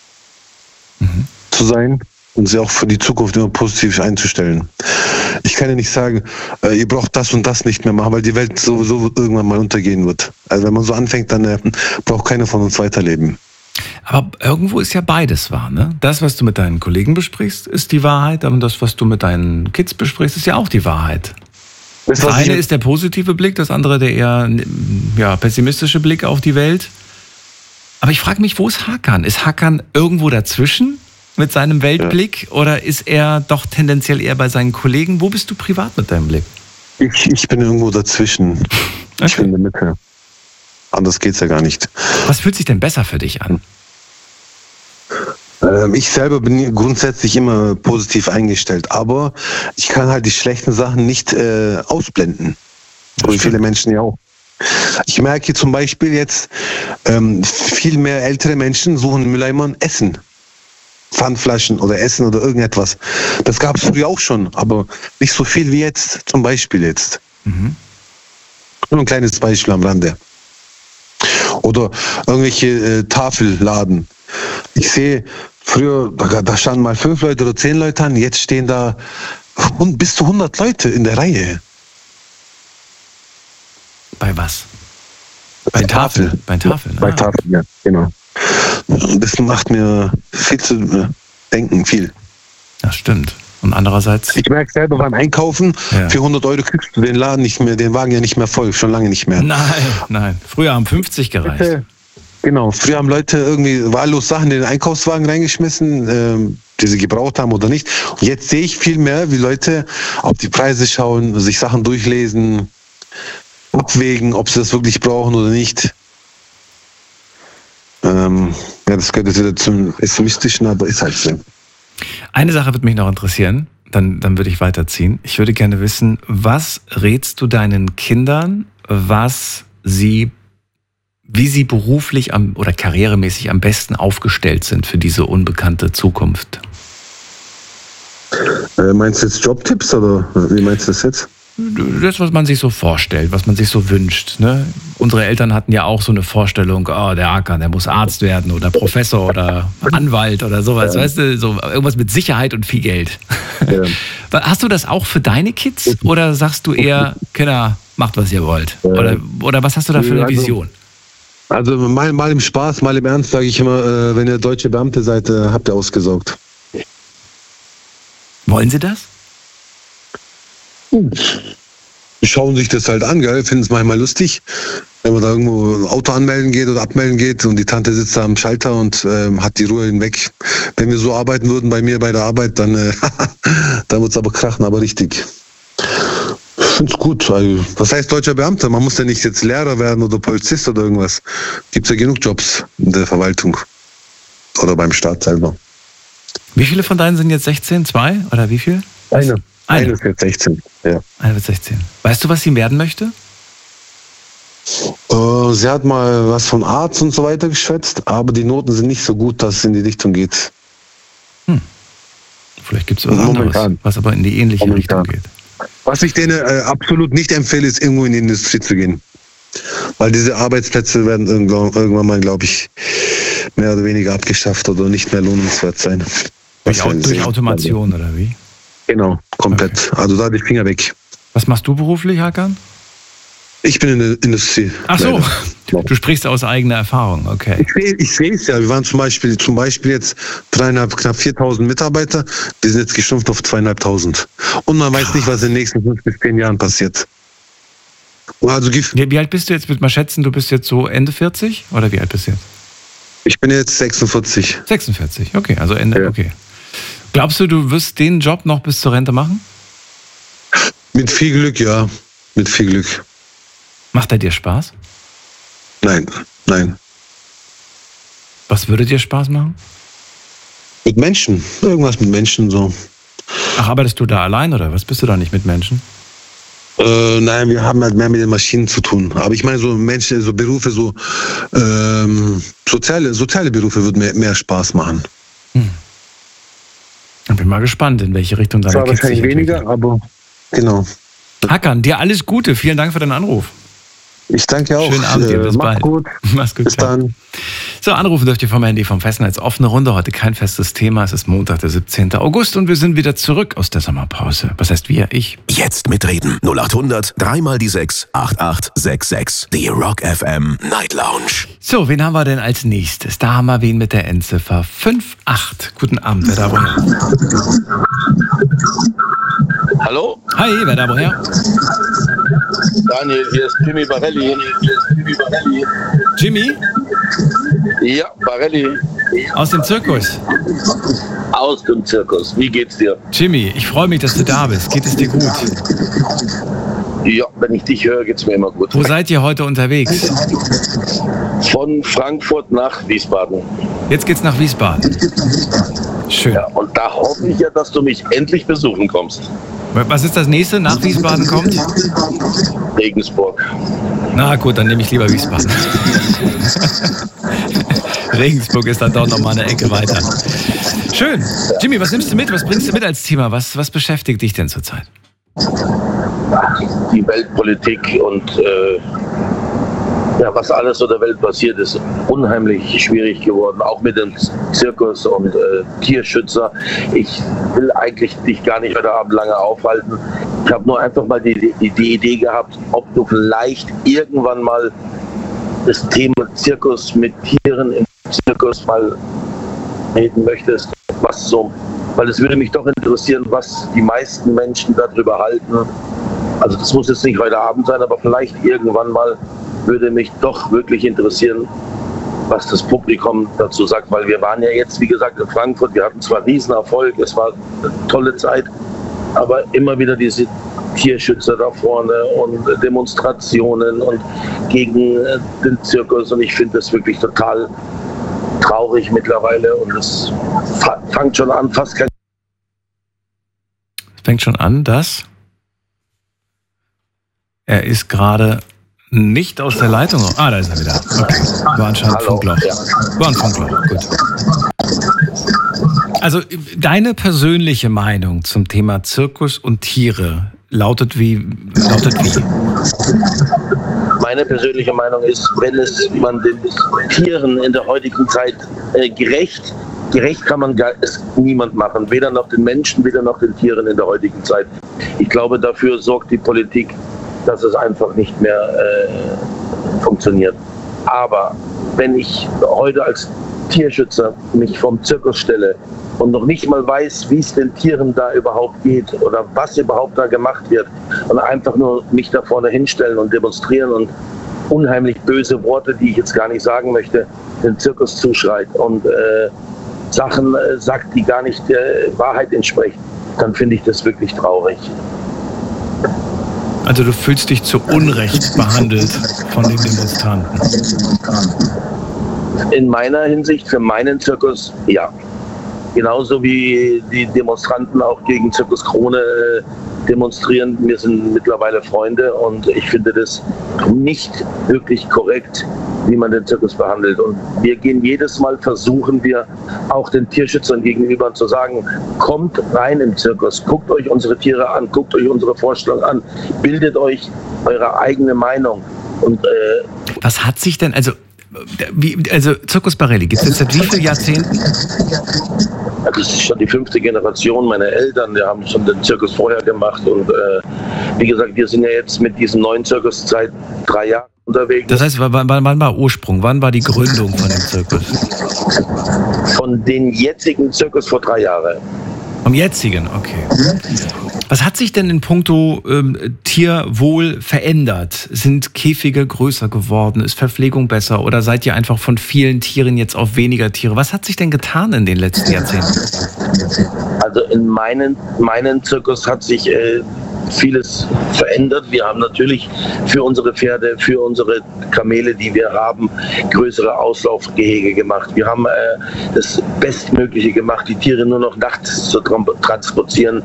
zu sein und sie auch für die Zukunft immer positiv einzustellen. Ich kann ja nicht sagen, ihr braucht das und das nicht mehr machen, weil die Welt sowieso irgendwann mal untergehen wird. Also wenn man so anfängt, dann braucht keiner von uns weiterleben. Aber irgendwo ist ja beides wahr, ne? Das, was du mit deinen Kollegen besprichst, ist die Wahrheit, aber das, was du mit deinen Kids besprichst, ist ja auch die Wahrheit. Das eine ist der positive Blick, das andere der eher pessimistische Blick auf die Welt. Aber ich frage mich, wo ist Hakan? Ist Hakan irgendwo dazwischen mit seinem Weltblick oder ist er doch tendenziell eher bei seinen Kollegen? Wo bist du privat mit deinem Blick? Ich bin irgendwo dazwischen. Okay. Ich bin in der Mitte. Anders geht's ja gar nicht. Was fühlt sich denn besser für dich an? Ich selber bin grundsätzlich immer positiv eingestellt, aber ich kann halt die schlechten Sachen nicht ausblenden. So wie viele Menschen ja auch. Ich merke zum Beispiel jetzt, viel mehr ältere Menschen suchen im Mülleimer Essen. Pfandflaschen oder Essen oder irgendetwas. Das gab es früher auch schon, aber nicht so viel wie jetzt, zum Beispiel jetzt. Mhm. Nur ein kleines Beispiel am Rande. Oder irgendwelche Tafelladen. Ich sehe, früher, da standen mal 5 Leute oder 10 Leute an, jetzt stehen da bis zu 100 Leute in der Reihe. Bei was? Bei Tafeln. Bei Tafeln. Bei Tafeln, ja, genau. Das macht mir viel zu denken, viel. Das stimmt. Und andererseits... Ich merke selber beim Einkaufen, für 100 Euro kriegst du den Laden nicht mehr, den Wagen ja nicht mehr voll, schon lange nicht mehr. Nein. Früher haben 50 gereicht. Genau, früher haben Leute irgendwie wahllos Sachen in den Einkaufswagen reingeschmissen, die sie gebraucht haben oder nicht. Und jetzt sehe ich viel mehr, wie Leute auf die Preise schauen, sich Sachen durchlesen, abwägen, ob sie das wirklich brauchen oder nicht. Das gehört jetzt wieder zum Pessimistischen, aber ist halt so. Eine Sache würde mich noch interessieren, dann würde ich weiterziehen. Ich würde gerne wissen, was rätst du deinen Kindern, wie sie beruflich oder karrieremäßig am besten aufgestellt sind für diese unbekannte Zukunft? Meinst du jetzt Jobtipps oder wie meinst du das jetzt? Das, was man sich so vorstellt, was man sich so wünscht. Ne? Unsere Eltern hatten ja auch so eine Vorstellung, der Hakan, der muss Arzt werden oder Professor oder Anwalt oder sowas, weißt du, so irgendwas mit Sicherheit und viel Geld. Ja. Hast du das auch für deine Kids oder sagst du eher, Kinder, macht, was ihr wollt? Oder was hast du da für eine Vision? Also mal im Spaß, mal im Ernst sage ich immer, wenn ihr deutsche Beamte seid, habt ihr ausgesorgt. Wollen sie das? Die schauen sich das halt an, gell? Finden es manchmal lustig, wenn man da irgendwo ein Auto anmelden geht oder abmelden geht und die Tante sitzt da am Schalter und hat die Ruhe hinweg. Wenn wir so arbeiten würden bei mir bei der Arbeit, dann wird es aber krachen, aber richtig. Ich finde es gut. Also, was heißt deutscher Beamter? Man muss ja nicht jetzt Lehrer werden oder Polizist oder irgendwas. Gibt es ja genug Jobs in der Verwaltung oder beim Staat selber. Wie viele von deinen sind jetzt 16? 2 oder wie viel? Eine ist jetzt 16, ja. Eine wird 16. Weißt du, was sie werden möchte? Sie hat mal was von Arzt und so weiter geschwätzt, aber die Noten sind nicht so gut, dass es in die Richtung geht. Vielleicht gibt es was anderes, was aber in die ähnliche Richtung geht. Was ich denen absolut nicht empfehle, ist irgendwo in die Industrie zu gehen. Weil diese Arbeitsplätze werden irgendwann mal, glaube ich, mehr oder weniger abgeschafft oder nicht mehr lohnenswert sein. Durch Automation oder wie? Genau, komplett. Okay. Also da die Finger weg. Was machst du beruflich, Hakan? Ich bin in der Industrie. Ach so, du sprichst aus eigener Erfahrung, okay. Ich sehe es ja. Wir waren zum Beispiel jetzt 3.500, knapp 4.000 Mitarbeiter. Wir sind jetzt geschrumpft auf 2.500. Und man weiß nicht, was in den nächsten 5 bis 10 Jahren passiert. Also, wie alt bist du jetzt? Würde mal schätzen, du bist jetzt so Ende 40? Oder wie alt bist du jetzt? Ich bin jetzt 46. 46, okay, also Ende, ja. Okay. Glaubst du wirst den Job noch bis zur Rente machen? Mit viel Glück, ja. Mit viel Glück. Macht er dir Spaß? Nein. Was würde dir Spaß machen? Mit Menschen. Irgendwas mit Menschen so. Ach, arbeitest du da allein oder was? Bist du da nicht mit Menschen? Nein, wir haben halt mehr mit den Maschinen zu tun. Aber ich meine, so Menschen, so Berufe, so soziale Berufe würden mehr Spaß machen. Ich bin mal gespannt, in welche Richtung deine Kids sich entwickeln. Wahrscheinlich weniger, aber genau. Hakan, dir alles Gute. Vielen Dank für deinen Anruf. Ich danke auch. Schönen Abend dir. Bis bald. Gut. Mach's gut. Bis dann. So, anrufen dürft ihr vom Handy vom Festnetz. Offene Runde, heute kein festes Thema. Es ist Montag, der 17. August und wir sind wieder zurück aus der Sommerpause. Was heißt wir? Ich. Jetzt mitreden. 0800 3 die 6 8866. Die Rock FM Night Lounge. So, wen haben wir denn als nächstes? Da haben wir wen mit der Endziffer 58. Guten Abend, wer da woher? Hallo? Hi, wer da woher? Daniel, hier ist Jimmy Barelli. Jimmy? Ja, Barelli. Aus dem Zirkus? Aus dem Zirkus. Wie geht's dir? Jimmy, ich freue mich, dass du da bist. Geht es dir gut? Ja, wenn ich dich höre, geht's mir immer gut. Wo seid ihr heute unterwegs? Von Frankfurt nach Wiesbaden. Jetzt geht's nach Wiesbaden. Schön. Ja, und da hoffe ich ja, dass du mich endlich besuchen kommst. Was ist das nächste? Nach Wiesbaden kommt? Regensburg. Na gut, dann nehme ich lieber Wiesbaden. Regensburg ist dann doch noch mal eine Ecke weiter. Schön. Jimmy, was nimmst du mit? Was bringst du mit als Thema? Was beschäftigt dich denn zurzeit? Die Weltpolitik und was alles so der Welt passiert, ist unheimlich schwierig geworden, auch mit dem Zirkus und Tierschützer. Ich will eigentlich dich gar nicht heute Abend lange aufhalten. Ich habe nur einfach mal die Idee gehabt, ob du vielleicht irgendwann mal das Thema Zirkus mit Tieren im Zirkus mal reden möchtest, was so, weil es würde mich doch interessieren, was die meisten Menschen darüber halten. Also das muss jetzt nicht heute Abend sein, aber vielleicht irgendwann mal würde mich doch wirklich interessieren, was das Publikum dazu sagt, weil wir waren ja jetzt, wie gesagt, in Frankfurt, wir hatten zwar Riesenerfolg, es war eine tolle Zeit, aber immer wieder diese Tierschützer da vorne und Demonstrationen und gegen den Zirkus, und ich finde das wirklich total traurig mittlerweile, und es fängt schon an, Fängt schon an, dass er ist gerade nicht aus der Leitung. Ah, da ist er wieder. Okay. War anscheinend Funkloch. Ja. War ein Funkloch. Gut. Also deine persönliche Meinung zum Thema Zirkus und Tiere lautet wie? Meine persönliche Meinung ist, wenn man den Tieren in der heutigen Zeit gerecht kann man es niemand machen, weder noch den Menschen, weder noch den Tieren in der heutigen Zeit. Ich glaube, dafür sorgt die Politik, dass es einfach nicht mehr funktioniert. Aber wenn ich heute als Tierschützer mich vom Zirkus stelle und noch nicht mal weiß, wie es den Tieren da überhaupt geht oder was überhaupt da gemacht wird, und einfach nur mich da vorne hinstellen und demonstrieren und unheimlich böse Worte, die ich jetzt gar nicht sagen möchte, den Zirkus zuschreit und Sachen sagt, die gar nicht der Wahrheit entsprechen, dann finde ich das wirklich traurig. Also du fühlst dich zu Unrecht behandelt von den Demonstranten? In meiner Hinsicht, für meinen Zirkus, ja. Genauso wie die Demonstranten auch gegen Zirkus Krone demonstrieren. Wir sind mittlerweile Freunde, und ich finde das nicht wirklich korrekt, wie man den Zirkus behandelt. Und wir gehen jedes Mal, versuchen wir auch den Tierschützern gegenüber zu sagen, kommt rein im Zirkus, guckt euch unsere Tiere an, guckt euch unsere Vorstellung an, bildet euch eure eigene Meinung. Und was hat sich denn, also Circus Barelli, gibt es jetzt seit wie vielen Jahrzehnten? Das ist schon die 5. Generation. Meine Eltern, die haben schon den Zirkus vorher gemacht, und wie gesagt, wir sind ja jetzt mit diesem neuen Zirkus seit 3 Jahren unterwegs. Das heißt, wann war Ursprung? Wann war die Gründung von dem Zirkus? Von den jetzigen Zirkus vor 3 Jahren. Vom jetzigen, okay. Was hat sich denn in puncto Tierwohl verändert? Sind Käfige größer geworden? Ist Verpflegung besser? Oder seid ihr einfach von vielen Tieren jetzt auf weniger Tiere? Was hat sich denn getan in den letzten Jahrzehnten? Also in meinen Zirkus hat sich vieles verändert. Wir haben natürlich für unsere Pferde, für unsere Kamele, die wir haben, größere Auslaufgehege gemacht. Wir haben das Bestmögliche gemacht, die Tiere nur noch nachts zu transportieren,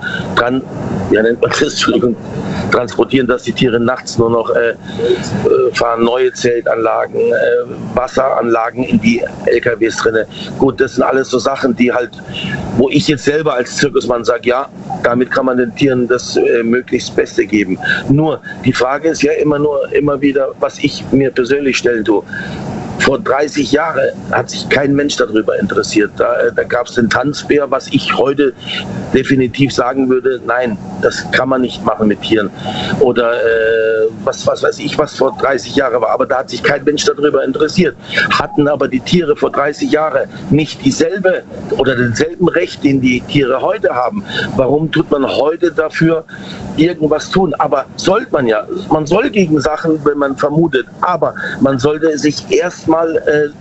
transportieren, dass die Tiere nachts nur noch fahren, neue Zeltanlagen, Wasseranlagen in die LKWs drinne. Gut, das sind alles so Sachen, die halt, wo ich jetzt selber als Zirkusmann sage, ja, damit kann man den Tieren das möglichst Beste geben. Nur, die Frage ist ja immer wieder, was ich mir persönlich stellen tue. Vor 30 Jahren hat sich kein Mensch darüber interessiert. Da gab es den Tanzbär, was ich heute definitiv sagen würde, nein, das kann man nicht machen mit Tieren. Oder was weiß ich, was vor 30 Jahren war. Aber da hat sich kein Mensch darüber interessiert. Hatten aber die Tiere vor 30 Jahren nicht dieselbe oder denselben Recht, den die Tiere heute haben? Warum tut man heute dafür irgendwas tun? Aber sollte man ja. Man soll gegen Sachen, wenn man vermutet. Aber man sollte sich erstmal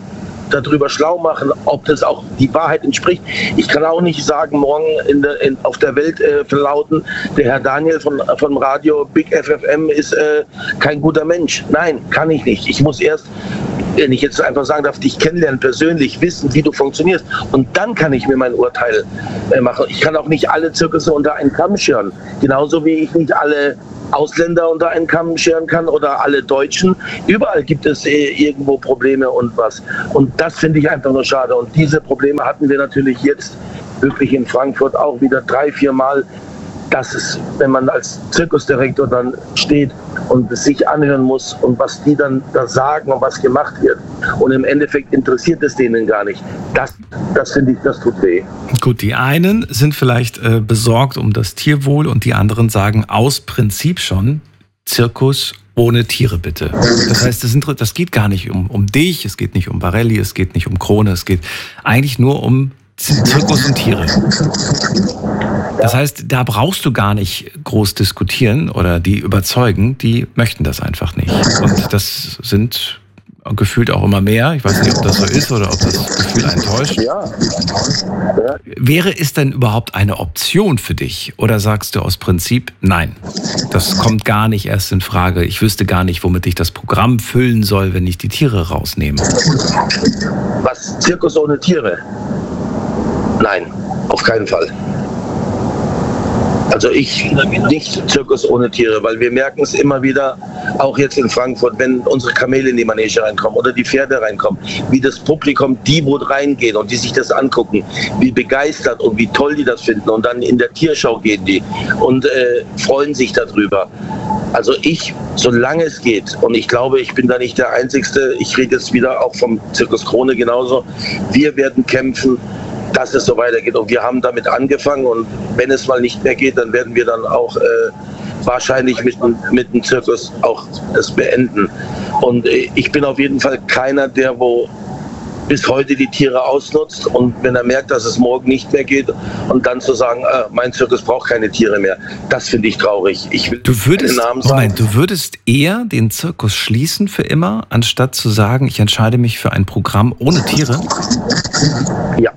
darüber schlau machen, ob das auch die Wahrheit entspricht. Ich kann auch nicht sagen, morgen auf der Welt verlauten, der Herr Daniel vom Radio Big FFM ist kein guter Mensch. Nein, kann ich nicht. Ich muss erst, wenn ich jetzt einfach sagen darf, dich kennenlernen, persönlich wissen, wie du funktionierst. Und dann kann ich mir mein Urteil machen. Ich kann auch nicht alle Zirkusse unter einen Kamm scheren. Genauso wie ich nicht alle Ausländer unter einen Kamm scheren kann oder alle Deutschen. Überall gibt es irgendwo Probleme und was. Und das finde ich einfach nur schade. Und diese Probleme hatten wir natürlich jetzt wirklich in Frankfurt auch wieder 3-4 Mal. Das ist, wenn man als Zirkusdirektor dann steht und es sich anhören muss und was die dann da sagen und was gemacht wird. Und im Endeffekt interessiert es denen gar nicht. Das finde ich, das tut weh. Gut, die einen sind vielleicht besorgt um das Tierwohl und die anderen sagen aus Prinzip schon, Zirkus ohne Tiere bitte. Das heißt, das geht gar nicht um dich, es geht nicht um Barelli, es geht nicht um Krone, es geht eigentlich nur um Zirkus und Tiere. Das heißt, da brauchst du gar nicht groß diskutieren oder die überzeugen, die möchten das einfach nicht. Und das sind gefühlt auch immer mehr. Ich weiß nicht, ob das so ist oder ob das Gefühl einen täuscht. Ja. Wäre es denn überhaupt eine Option für dich? Oder sagst du aus Prinzip, nein, das kommt gar nicht erst in Frage. Ich wüsste gar nicht, womit ich das Programm füllen soll, wenn ich die Tiere rausnehme. Was? Zirkus ohne Tiere? Nein, auf keinen Fall. Also ich nicht Zirkus ohne Tiere, weil wir merken es immer wieder, auch jetzt in Frankfurt, wenn unsere Kamele in die Manege reinkommen oder die Pferde reinkommen, wie das Publikum, die wo reingehen und die sich das angucken, wie begeistert und wie toll die das finden und dann in der Tierschau gehen die und freuen sich darüber. Also ich, solange es geht, und ich glaube, ich bin da nicht der Einzige, ich rede jetzt wieder auch vom Zirkus Krone genauso, wir werden kämpfen, dass es so weitergeht. Und wir haben damit angefangen und wenn es mal nicht mehr geht, dann werden wir dann auch wahrscheinlich mit dem Zirkus auch das beenden. Und ich bin auf jeden Fall keiner, der wo bis heute die Tiere ausnutzt und wenn er merkt, dass es morgen nicht mehr geht und dann zu sagen, mein Zirkus braucht keine Tiere mehr, das finde ich traurig. Ich will du würdest eher den Zirkus schließen für immer, anstatt zu sagen, ich entscheide mich für ein Programm ohne Tiere? Ja.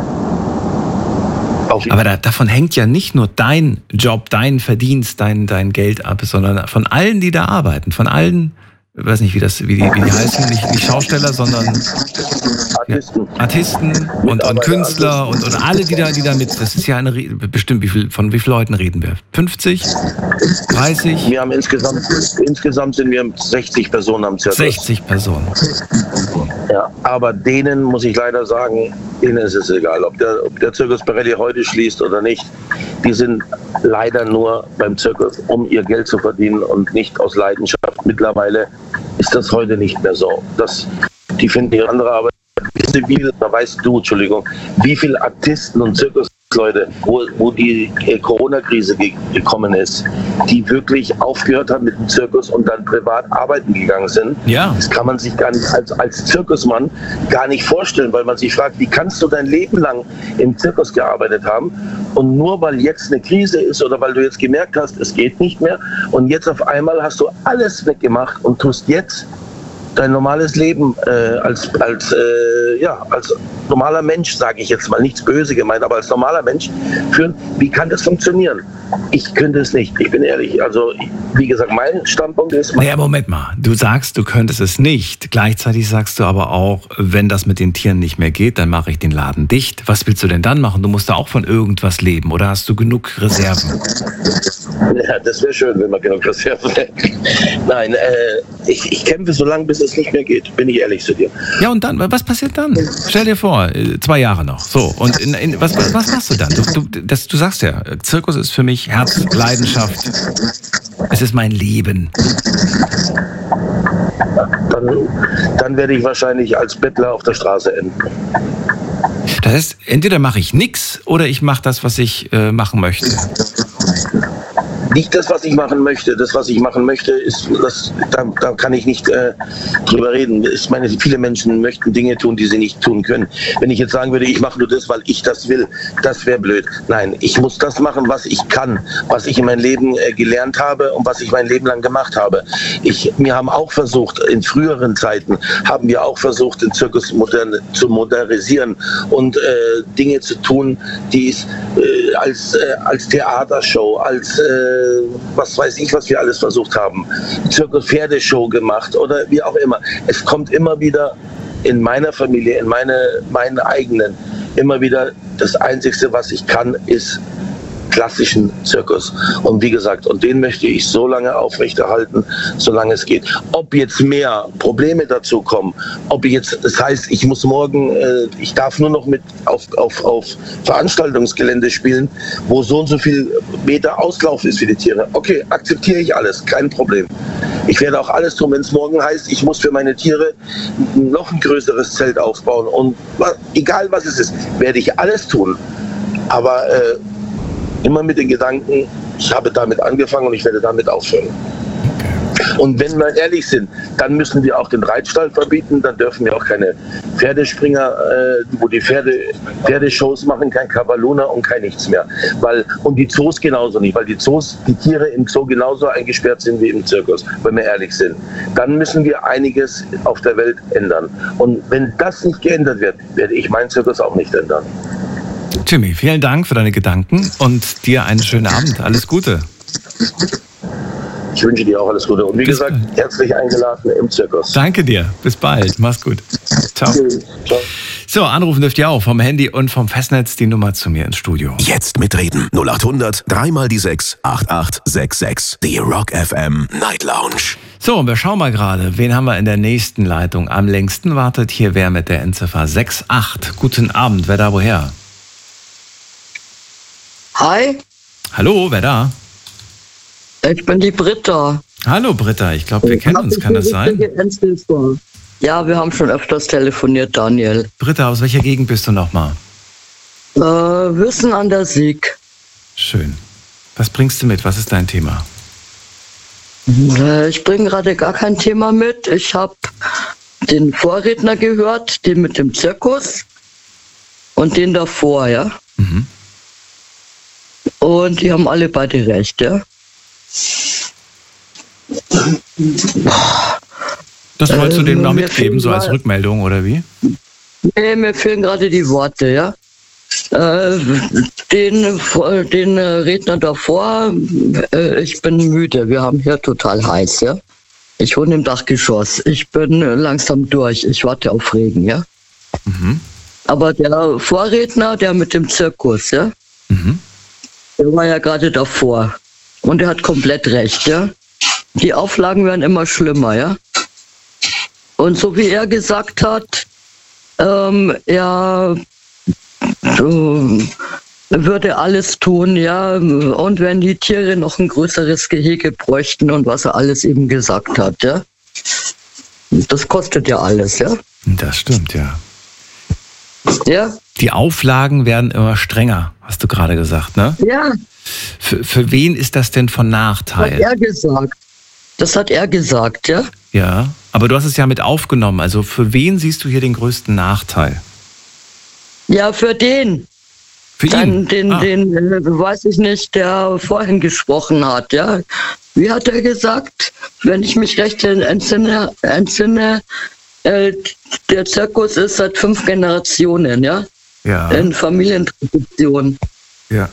Aber davon hängt ja nicht nur dein Job, dein Verdienst, dein Geld ab, sondern von allen, die da arbeiten, von allen, ich weiß nicht, wie die heißen, nicht Schausteller, sondern Artisten und Künstler und alle, die da mit, das ist ja bestimmt, von wie vielen Leuten reden wir? 50? 30? Wir haben insgesamt sind wir 60 Personen am Zirkus. 60 Personen. Ja, aber denen muss ich leider sagen, denen ist es egal, ob der Zirkus Barelli heute schließt oder nicht. Die sind leider nur beim Zirkus, um ihr Geld zu verdienen und nicht aus Leidenschaft. Mittlerweile ist das heute nicht mehr so. Die finden ihre andere Arbeit. Wie viele Artisten und Zirkusleute, wo die Corona-Krise gekommen ist, die wirklich aufgehört haben mit dem Zirkus und dann privat arbeiten gegangen sind. Ja. Das kann man sich gar nicht als Zirkusmann gar nicht vorstellen, weil man sich fragt, wie kannst du dein Leben lang im Zirkus gearbeitet haben und nur weil jetzt eine Krise ist oder weil du jetzt gemerkt hast, es geht nicht mehr und jetzt auf einmal hast du alles weggemacht und tust jetzt dein normales Leben als normaler Mensch, sage ich jetzt mal, nichts böse gemeint, aber als normaler Mensch führen. Wie kann das funktionieren? Ich könnte es nicht, ich bin ehrlich. Also, wie gesagt, mein Standpunkt ist... Naja, Moment mal. Du sagst, du könntest es nicht. Gleichzeitig sagst du aber auch, wenn das mit den Tieren nicht mehr geht, dann mache ich den Laden dicht. Was willst du denn dann machen? Du musst da auch von irgendwas leben oder hast du genug Reserven? Ja, das wäre schön, wenn man genug Reserven hätte. Nein, ich kämpfe so lange, bis es nicht mehr geht, bin ich ehrlich zu dir. Ja, und dann, was passiert dann? Stell dir vor, 2 Jahre noch. So, und was machst du dann? Du sagst ja, Zirkus ist für mich Herz, Leidenschaft. Es ist mein Leben. Dann werde ich wahrscheinlich als Bettler auf der Straße enden. Das heißt, entweder mache ich nichts oder ich mache das, was ich machen möchte. nicht das, was ich machen möchte. Das, was ich machen möchte, ist, da kann ich nicht drüber reden. Ich meine, viele Menschen möchten Dinge tun, die sie nicht tun können. Wenn ich jetzt sagen würde, ich mache nur das, weil ich das will, das wäre blöd. Nein, ich muss das machen, was ich kann, was ich in meinem Leben gelernt habe und was ich mein Leben lang gemacht habe. Wir haben auch versucht, in früheren Zeiten, haben wir auch versucht, den Zirkus zu modernisieren und Dinge zu tun, die es als Theatershow, als was weiß ich, was wir alles versucht haben, Zirkus-Pferdeshow gemacht oder wie auch immer. Es kommt immer wieder in meiner Familie, in meinen eigenen, immer wieder das Einzige, was ich kann, ist klassischen Zirkus. Und wie gesagt, und den möchte ich so lange aufrechterhalten, solange es geht. Ob jetzt mehr Probleme dazu kommen, das heißt, ich muss morgen, ich darf nur noch mit auf Veranstaltungsgelände spielen, wo so und so viel Meter Auslauf ist für die Tiere. Okay, akzeptiere ich alles, kein Problem. Ich werde auch alles tun, wenn es morgen heißt, ich muss für meine Tiere noch ein größeres Zelt aufbauen und egal was es ist, werde ich alles tun. Aber immer mit den Gedanken, ich habe damit angefangen und ich werde damit aufhören. Okay. Und wenn wir ehrlich sind, dann müssen wir auch den Reitstall verbieten, dann dürfen wir auch keine Pferdespringer, wo die Pferdeshows machen, kein Cavalluna und kein nichts mehr. Und die Zoos genauso nicht, weil die Tiere im Zoo genauso eingesperrt sind wie im Zirkus, wenn wir ehrlich sind. Dann müssen wir einiges auf der Welt ändern. Und wenn das nicht geändert wird, werde ich meinen Zirkus auch nicht ändern. Jimmy, vielen Dank für deine Gedanken und dir einen schönen Abend. Alles Gute. Ich wünsche dir auch alles Gute. Und wie gesagt, herzlich eingeladen im Zirkus. Danke dir. Bis bald. Mach's gut. Ciao. Ciao. So, anrufen dürft ihr auch vom Handy und vom Festnetz die Nummer zu mir ins Studio. Jetzt mitreden. 0800 3 die 6 8866. Die Rock FM Night Lounge. So, und wir schauen mal gerade, wen haben wir in der nächsten Leitung am längsten wartet. Hier wer mit der Endziffer 68. Guten Abend. Wer da woher? Hi. Hallo, wer da? Ich bin die Britta. Hallo Britta, ich glaube, wir kennen uns, kann das sein? Ja, wir haben schon öfters telefoniert, Daniel. Britta, aus welcher Gegend bist du nochmal? Wissen an der Sieg. Schön. Was bringst du mit? Was ist dein Thema? Ich bringe gerade gar kein Thema mit. Ich habe den Vorredner gehört, den mit dem Zirkus und den davor, ja. Mhm. Und die haben alle beide recht, ja. Das wolltest du denen noch mitgeben, so als Rückmeldung, oder wie? Nee, mir fehlen gerade die Worte, ja. Den Redner davor, ich bin müde, wir haben hier total heiß, ja. Ich wohne im Dachgeschoss, ich bin langsam durch, ich warte auf Regen, ja. Mhm. Aber der Vorredner, der mit dem Zirkus, ja, der war ja gerade davor. Und er hat komplett recht, ja. Die Auflagen werden immer schlimmer, ja. Und so wie er gesagt hat, er würde alles tun, ja. Und wenn die Tiere noch ein größeres Gehege bräuchten und was er alles eben gesagt hat, ja. Das kostet ja alles, ja. Das stimmt, ja. Ja. Die Auflagen werden immer strenger, hast du gerade gesagt, ne? Ja. Für wen ist das denn von Nachteil? Das hat er gesagt. Das hat er gesagt, ja? Ja, aber du hast es ja mit aufgenommen. Also für wen siehst du hier den größten Nachteil? Ja, für den. Für ihn? Den, weiß ich nicht, der vorhin gesprochen hat, ja. Wie hat er gesagt? Wenn ich mich recht entsinne, der Zirkus ist seit 5 Generationen, ja? Ja. In Familientradition. Ja.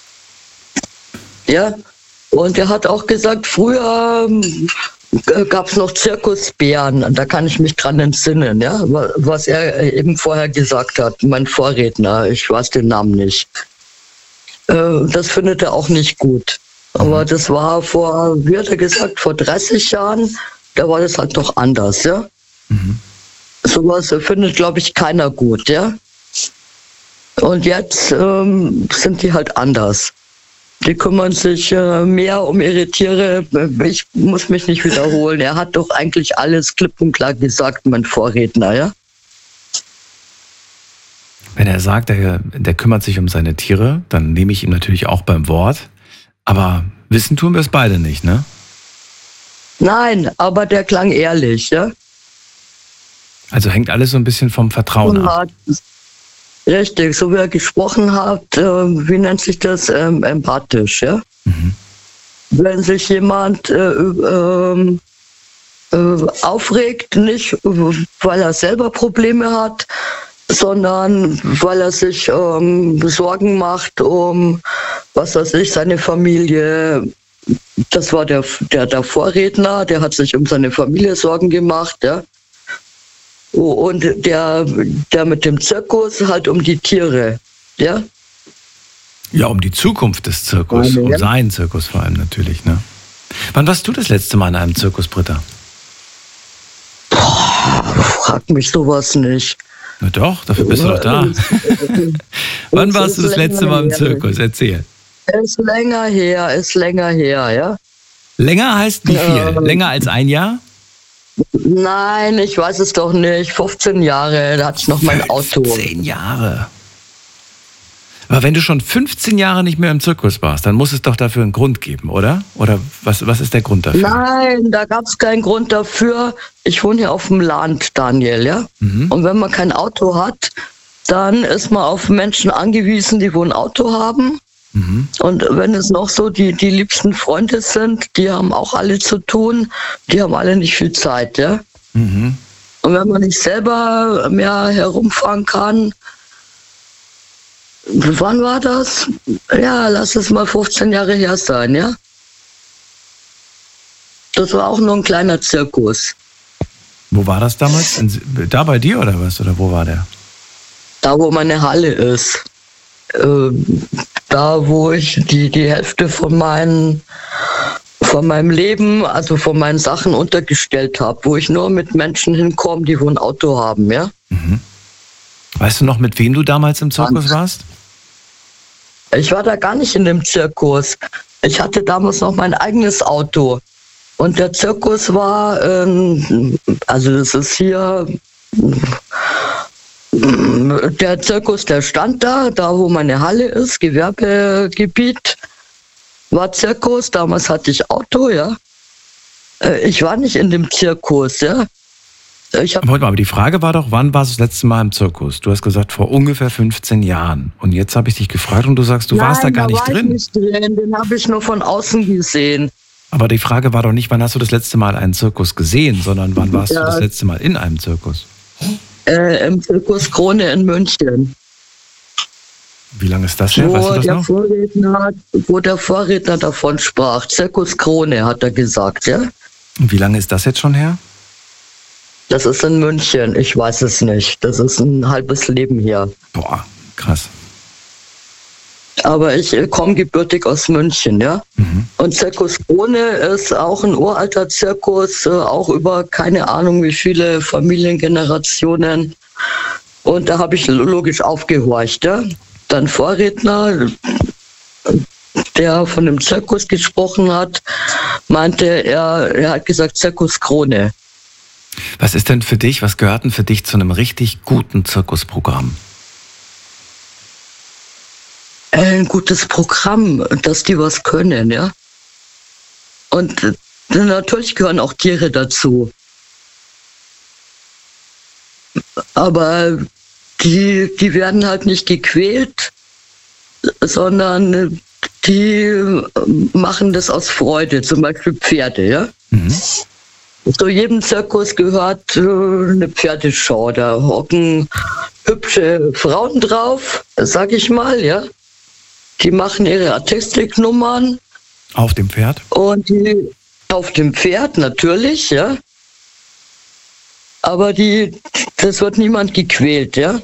Ja. Und er hat auch gesagt, früher gab es noch Zirkusbären. Da kann ich mich dran entsinnen, ja? Was er eben vorher gesagt hat, mein Vorredner. Ich weiß den Namen nicht. Das findet er auch nicht gut. Aber das war wie hat er gesagt, vor 30 Jahren, da war das halt noch anders, ja? Mhm. Sowas findet, glaube ich, keiner gut, ja? Und jetzt sind die halt anders. Die kümmern sich mehr um ihre Tiere. Ich muss mich nicht wiederholen. Er hat doch eigentlich alles klipp und klar gesagt, mein Vorredner, ja? Wenn er sagt, der kümmert sich um seine Tiere, dann nehme ich ihn natürlich auch beim Wort. Aber Wissen tun wir es beide nicht, ne? Nein, aber der klang ehrlich, ja. Also hängt alles so ein bisschen vom Vertrauen ab. Richtig, so wie er gesprochen hat, wie nennt sich das? Empathisch, ja. Mhm. Wenn sich jemand aufregt, nicht weil er selber Probleme hat, sondern weil er sich Sorgen macht um, was weiß ich, seine Familie. Das war der Vorredner, der hat sich um seine Familie Sorgen gemacht, ja. Und der mit dem Zirkus halt um die Tiere, ja. Ja, um die Zukunft des Zirkus, um seinen Zirkus vor allem natürlich, ne? Wann warst du das letzte Mal in einem Zirkus, Britta? Frag mich sowas nicht. Na doch, dafür bist du doch da. Wann warst du das letzte Mal im Zirkus? Erzähl. Ist länger her, ja. Länger heißt wie viel? Länger als ein Jahr? Nein, ich weiß es doch nicht. 15 Jahre, da hatte ich noch mein Auto. 15 Jahre. Aber wenn du schon 15 Jahre nicht mehr im Zirkus warst, dann muss es doch dafür einen Grund geben, oder? Oder was ist der Grund dafür? Nein, da gab es keinen Grund dafür. Ich wohne hier auf dem Land, Daniel, ja. Mhm. Und wenn man kein Auto hat, dann ist man auf Menschen angewiesen, die wohl ein Auto haben. Mhm. Und wenn es noch so die liebsten Freunde sind, die haben auch alle zu tun, die haben alle nicht viel Zeit, ja. Mhm. Und wenn man nicht selber mehr herumfahren kann, wann war das? Ja, lass es mal 15 Jahre her sein, ja. Das war auch nur ein kleiner Zirkus. Wo war das damals? Da bei dir oder was? Oder wo war der? Da, wo meine Halle ist. Da, wo ich die Hälfte von meinem Leben, also von meinen Sachen untergestellt habe, wo ich nur mit Menschen hinkomme, die wohl ein Auto haben, ja. Mhm. Weißt du noch, mit wem du damals im Zirkus warst? Ich war da gar nicht in dem Zirkus. Ich hatte damals noch mein eigenes Auto. Und der Zirkus war, also das ist hier, der Zirkus, der stand da wo meine Halle ist, Gewerbegebiet, war Zirkus. Damals hatte ich Auto, ja. Ich war nicht in dem Zirkus, ja. Aber die Frage war doch, wann warst du das letzte Mal im Zirkus? Du hast gesagt, vor ungefähr 15 Jahren. Und jetzt habe ich dich gefragt und du sagst, du warst da gar nicht drin. Nicht drin. Den habe ich nur von außen gesehen. Aber die Frage war doch nicht, wann hast du das letzte Mal einen Zirkus gesehen, sondern wann warst du das letzte Mal in einem Zirkus? Im Zirkus Krone in München. Wie lange ist das her? Weißt du das noch? Wo der Vorredner davon sprach. Zirkus Krone, hat er gesagt, ja. Und wie lange ist das jetzt schon her? Das ist in München, ich weiß es nicht. Das ist ein halbes Leben hier. Boah, krass. Aber ich komme gebürtig aus München, ja. Mhm. Und Zirkus Krone ist auch ein uralter Zirkus, auch über keine Ahnung wie viele Familiengenerationen. Und da habe ich logisch aufgehorcht, ja. Dann Vorredner, der von dem Zirkus gesprochen hat, meinte, er hat gesagt Zirkus Krone. Was ist denn für dich, was gehört denn für dich zu einem richtig guten Zirkusprogramm? Ein gutes Programm, dass die was können, ja. Und natürlich gehören auch Tiere dazu. Aber die werden halt nicht gequält, sondern die machen das aus Freude, zum Beispiel Pferde, ja. Mhm. Zu jedem Zirkus gehört eine Pferdeschau. Da hocken hübsche Frauen drauf, sag ich mal, ja. Die machen ihre Artistiknummern. Auf dem Pferd? Und die auf dem Pferd natürlich, ja. Aber das wird niemand gequält, ja.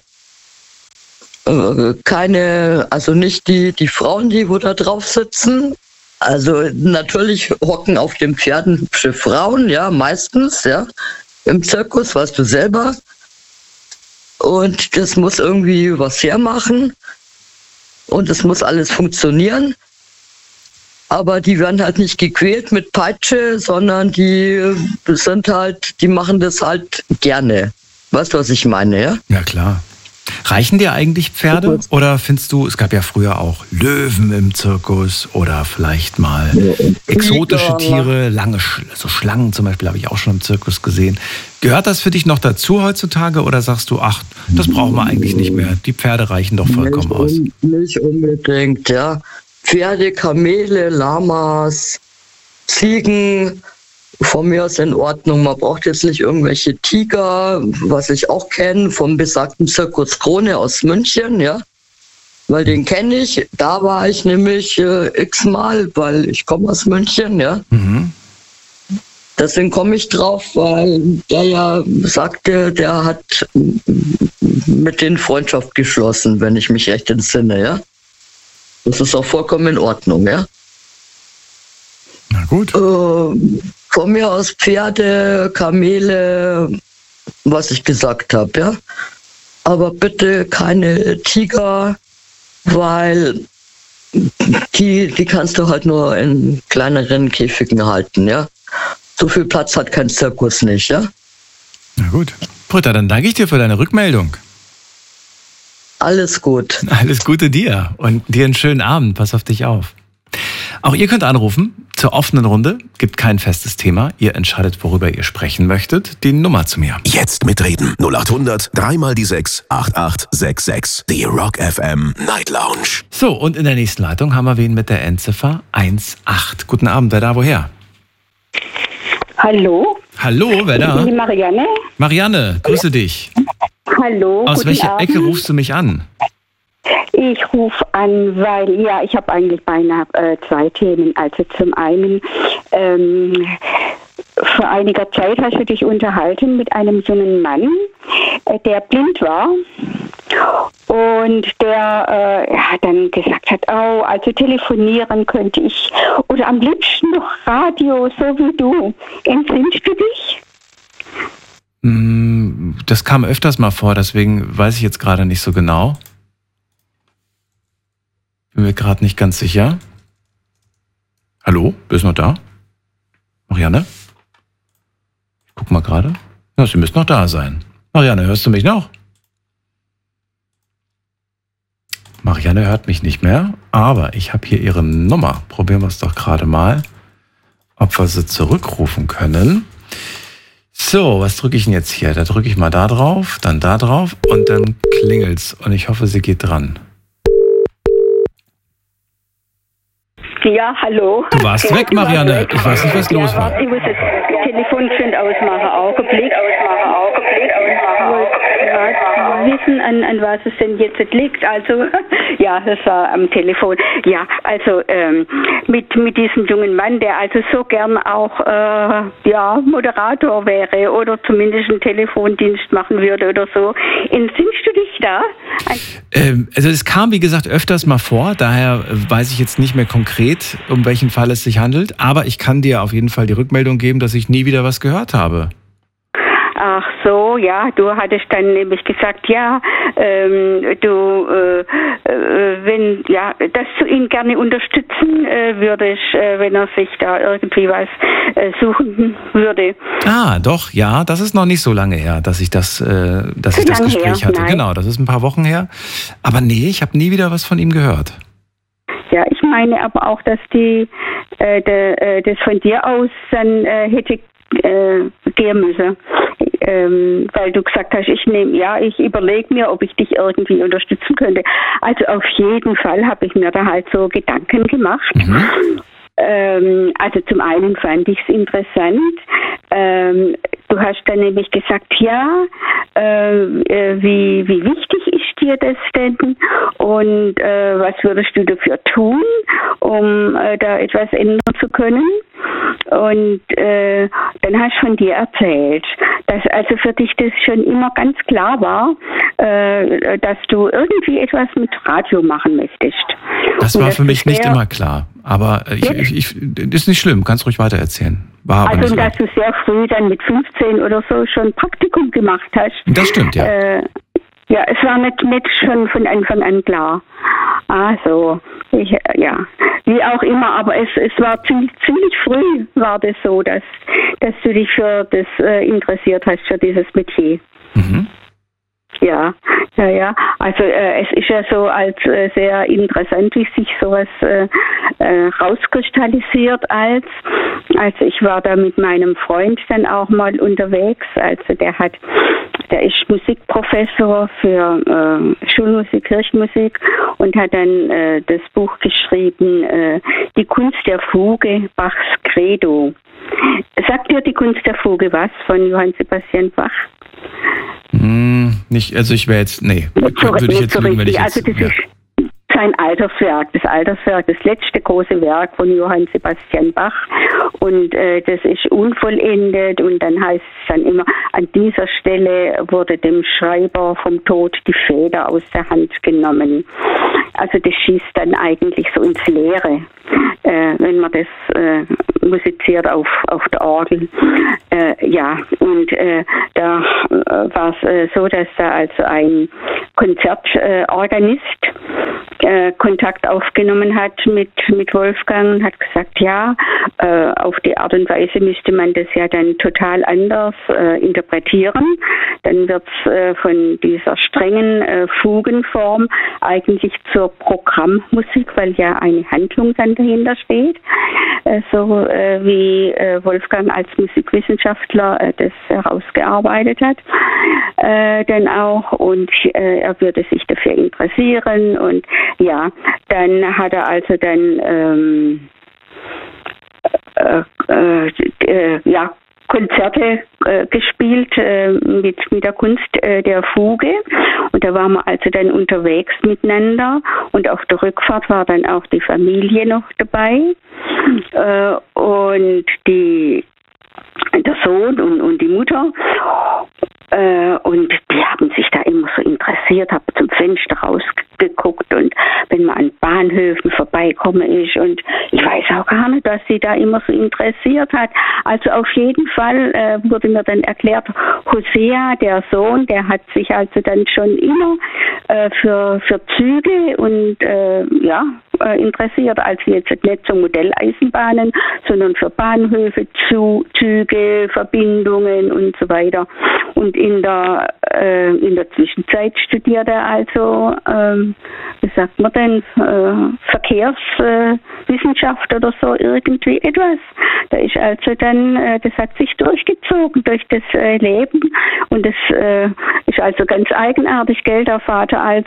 Also nicht die Frauen, die wo da drauf sitzen. Also natürlich hocken auf den Pferden hübsche Frauen, ja, meistens, ja. Im Zirkus, weißt du selber. Und das muss irgendwie was hermachen. Und es muss alles funktionieren. Aber die werden halt nicht gequält mit Peitsche, sondern die machen das halt gerne. Weißt du, was ich meine, ja? Ja, klar. Reichen dir eigentlich Pferde oder findest du, es gab ja früher auch Löwen im Zirkus oder vielleicht mal exotische Tiere, lange so Schlangen zum Beispiel habe ich auch schon im Zirkus gesehen. Gehört das für dich noch dazu heutzutage oder sagst du, ach, das brauchen wir eigentlich nicht mehr, die Pferde reichen doch vollkommen aus? Nicht unbedingt, ja. Pferde, Kamele, Lamas, Ziegen, von mir aus in Ordnung. Man braucht jetzt nicht irgendwelche Tiger, was ich auch kenne, vom besagten Zirkus Krone aus München, ja. Weil den kenne ich. Da war ich nämlich x-mal, weil ich komme aus München, ja. Mhm. Deswegen komme ich drauf, weil der ja sagte, der hat mit denen Freundschaft geschlossen, wenn ich mich recht entsinne, ja. Das ist auch vollkommen in Ordnung, ja. Na gut. Von mir aus Pferde, Kamele, was ich gesagt habe, ja. Aber bitte keine Tiger, weil die kannst du halt nur in kleineren Käfigen halten, ja. So viel Platz hat kein Zirkus nicht, ja. Na gut. Britta, dann danke ich dir für deine Rückmeldung. Alles gut. Alles Gute dir und dir einen schönen Abend. Pass auf dich auf. Auch ihr könnt anrufen zur offenen Runde. Gibt kein festes Thema. Ihr entscheidet, worüber ihr sprechen möchtet. Die Nummer zu mir. Jetzt mitreden. 0800 3 mal die 6 8866. Die Rock FM Night Lounge. So, und in der nächsten Leitung haben wir wen mit der Endziffer 18. Guten Abend, wer da, woher? Hallo? Hallo, wer da? Die Marianne. Marianne, grüße dich. Hallo. Aus welcher Ecke rufst du mich an? Ich rufe an, weil, ja, ich habe eigentlich beinahe zwei Themen. Also zum einen, vor einiger Zeit hast du dich unterhalten mit einem so einen Mann, der blind war und der dann gesagt hat, oh, also telefonieren könnte ich oder am liebsten noch Radio, so wie du. Entsinnst du dich? Das kam öfters mal vor, deswegen weiß ich jetzt gerade nicht so genau. Bin mir gerade nicht ganz sicher. Hallo, bist du noch da? Marianne? Ich guck mal gerade. Ja, sie müsste noch da sein. Marianne, hörst du mich noch? Marianne hört mich nicht mehr, aber ich habe hier ihre Nummer. Probieren wir es doch gerade mal, ob wir sie zurückrufen können. So, was drücke ich denn jetzt hier? Da drücke ich mal da drauf, dann da drauf und dann klingelt's. Und ich hoffe, sie geht dran. Ja, hallo. Du warst weg, Marianne. Ich weiß nicht, was los war. Ich muss das Telefon schön ausmachen. Augenblick. Wissen, an was es denn jetzt liegt. Also, ja, das war am Telefon. Ja, also mit diesem jungen Mann, der also so gern auch Moderator wäre oder zumindest einen Telefondienst machen würde oder so. Entsinnst du dich da? Also es kam, wie gesagt, öfters mal vor. Daher weiß ich jetzt nicht mehr konkret, um welchen Fall es sich handelt. Aber ich kann dir auf jeden Fall die Rückmeldung geben, dass ich nie wieder was gehört habe. Ach so, ja, du hattest dann nämlich gesagt, ja, dass du ihn gerne unterstützen würdest, wenn er sich da irgendwie was suchen würde. Ah, doch, ja, das ist noch nicht so lange her, dass ich das Gespräch hatte. Nein. Genau, das ist ein paar Wochen her. Aber nee, ich habe nie wieder was von ihm gehört. Ja, ich meine aber auch, dass das von dir aus dann hätte gehen müssen. Weil du gesagt hast, ich überlege mir, ob ich dich irgendwie unterstützen könnte. Also auf jeden Fall habe ich mir da halt so Gedanken gemacht. Mhm. Also zum einen fand ich es interessant. Du hast dann nämlich gesagt, wie wichtig ist dir das denn? Und was würdest du dafür tun, um da etwas ändern zu können? Und dann hast du von dir erzählt, dass also für dich das schon immer ganz klar war, dass du irgendwie etwas mit Radio machen möchtest. Das war für mich nicht immer klar. Aber ist nicht schlimm, kannst ruhig weiter erzählen. War aber also, dass du sehr früh dann mit 15 oder so schon Praktikum gemacht hast. Das stimmt, ja. Ja, es war nicht schon von Anfang an klar. Also, wie auch immer, aber es war ziemlich früh war das so, dass du dich für das interessiert hast, für dieses Metier. Mhm. Ja. Also es ist ja so als sehr interessant, wie sich sowas rauskristallisiert als. Also ich war da mit meinem Freund dann auch mal unterwegs. Also der ist Musikprofessor für Schulmusik, Kirchenmusik und hat dann das Buch geschrieben, Die Kunst der Fuge, Bachs Credo. Sagt dir die Kunst der Fuge was von Johann Sebastian Bach? Nicht, also ich wäre jetzt, würde ich jetzt lügen, wenn ich jetzt... Also das ist sein Alterswerk, das letzte große Werk von Johann Sebastian Bach und das ist unvollendet und dann heißt es dann immer, an dieser Stelle wurde dem Schreiber vom Tod die Feder aus der Hand genommen. Also das schießt dann eigentlich so ins Leere, wenn man das musiziert auf der Orgel. Da war es so, dass da also ein Konzertorganist Kontakt aufgenommen hat mit Wolfgang und hat gesagt, auf die Art und Weise müsste man das ja dann total anders interpretieren. Dann wird es von dieser strengen Fugenform eigentlich zur Programmmusik, weil ja eine Handlung dann dahinter steht, so wie Wolfgang als Musikwissenschaftler das herausgearbeitet hat, dann auch und er würde sich dafür interessieren und dann hat er also dann Konzerte gespielt mit der Kunst der Fuge und da waren wir also dann unterwegs miteinander und auf der Rückfahrt war dann auch die Familie noch dabei und der Sohn und die Mutter und die haben sich da immer so interessiert, habe zum Fenster rausgeguckt und wenn man an Bahnhöfen vorbeikommen ist und ich weiß auch gar nicht, dass sie da immer so interessiert hat. Also auf jeden Fall wurde mir dann erklärt, Hosea, der Sohn, der hat sich also dann schon immer für Züge und interessiert, also jetzt nicht so Modelleisenbahnen, sondern für Bahnhöfe, Züge, Verbindungen und so weiter. Und in der Zwischenzeit studiert er also, wie sagt man denn, Verkehrswissenschaft oder so irgendwie etwas. Da ist also dann, das hat sich durchgezogen durch das Leben und das ist also ganz eigenartig, gell, der Vater als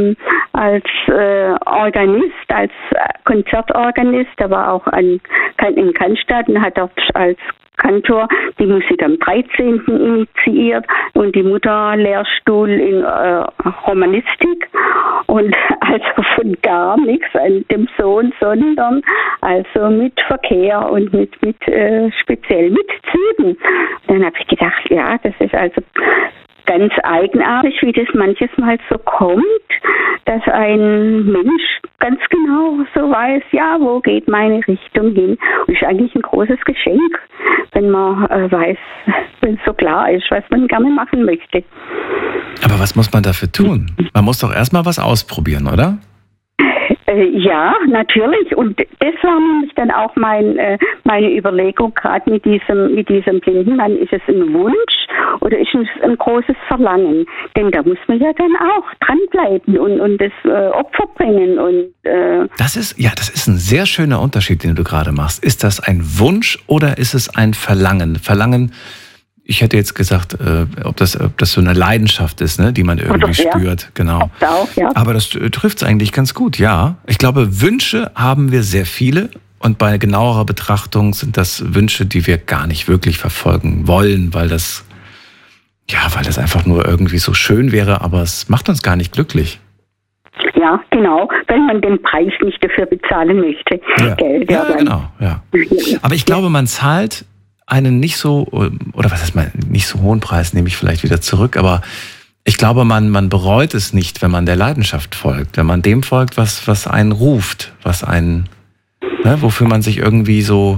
Organist, als Konzertorganist, der war auch in Cannstatt und hat dort als Kantor die Musik am 13. initiiert und die Mutter Lehrstuhl in Romanistik und also von gar nichts an dem Sohn, sondern also mit Verkehr und mit speziell mit Zügen. Dann habe ich gedacht, das ist also ganz eigenartig, wie das manches Mal so kommt, dass ein Mensch ganz genau so weiß, wo geht meine Richtung hin. Und ist eigentlich ein großes Geschenk, wenn man weiß, wenn es so klar ist, was man gerne machen möchte. Aber was muss man dafür tun? Man muss doch erstmal was ausprobieren, oder? Ja, natürlich. Und das war nämlich dann auch meine Überlegung, gerade mit diesem blinden Mann. Ist es ein Wunsch oder ist es ein großes Verlangen? Denn da muss man ja dann auch dranbleiben und das Opfer bringen. Und das ist ein sehr schöner Unterschied, den du gerade machst. Ist das ein Wunsch oder ist es ein Verlangen? Verlangen, ich hätte jetzt gesagt, ob das so eine Leidenschaft ist, ne, die man irgendwie spürt. Genau. Auch, ja. Aber das trifft es eigentlich ganz gut, ja. Ich glaube, Wünsche haben wir sehr viele. Und bei genauerer Betrachtung sind das Wünsche, die wir gar nicht wirklich verfolgen wollen, weil das einfach nur irgendwie so schön wäre, aber es macht uns gar nicht glücklich. Ja, genau, wenn man den Preis nicht dafür bezahlen möchte. Ja, genau. Ja. Aber ich glaube, man zahlt einen nicht so, oder was heißt man, nicht so hohen Preis, nehme ich vielleicht wieder zurück, aber ich glaube, man bereut es nicht, wenn man der Leidenschaft folgt, wenn man dem folgt, was einen ruft, was einen, wofür man sich irgendwie so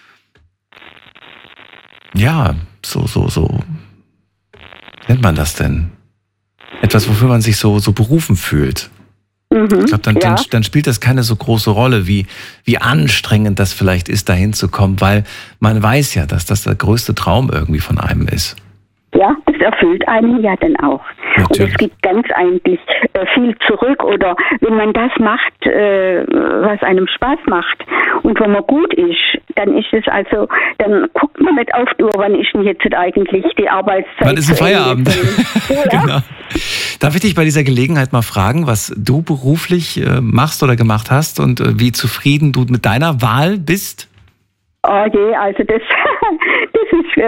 nennt man das denn? Etwas, wofür man sich so berufen fühlt. Ich glaube, dann spielt das keine so große Rolle, wie anstrengend das vielleicht ist, dahin zu kommen, weil man weiß ja, dass das der größte Traum irgendwie von einem ist. Ja, das erfüllt einen ja dann auch. Natürlich. Und es gibt ganz eigentlich viel zurück. Oder wenn man das macht, was einem Spaß macht und wo man gut ist, dann ist es also, dann guckt man nicht auf die Uhr, wann ist denn jetzt eigentlich die Arbeitszeit. Wann ist ein Feierabend? Ja. Genau. Darf ich dich bei dieser Gelegenheit mal fragen, was du beruflich machst oder gemacht hast und wie zufrieden du mit deiner Wahl bist? Oh je, also das ist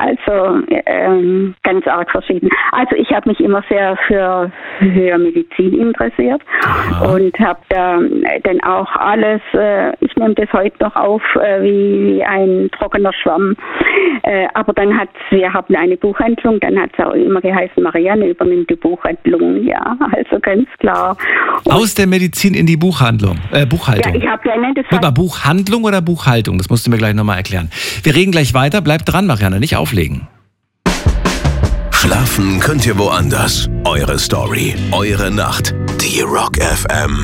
ganz arg verschieden. Also ich habe mich immer sehr für Medizin interessiert. Aha. Und habe da dann auch alles, ich nehme das heute noch auf wie ein trockener Schwamm. Aber dann wir haben eine Buchhandlung, dann hat es auch immer geheißen, Marianne übernimmt die Buchhandlung. Ja, also ganz klar. Und aus der Medizin in die Buchhandlung, Buchhaltung. Ja, ich habe ja nicht das. Buchhandlung oder Buchhaltung? Das musst du mir gleich nochmal erklären. Wir reden gleich weiter. Bleib dran, Marianne, nicht auflegen. Schlafen könnt ihr woanders. Eure Story, eure Nacht. Die Rock FM.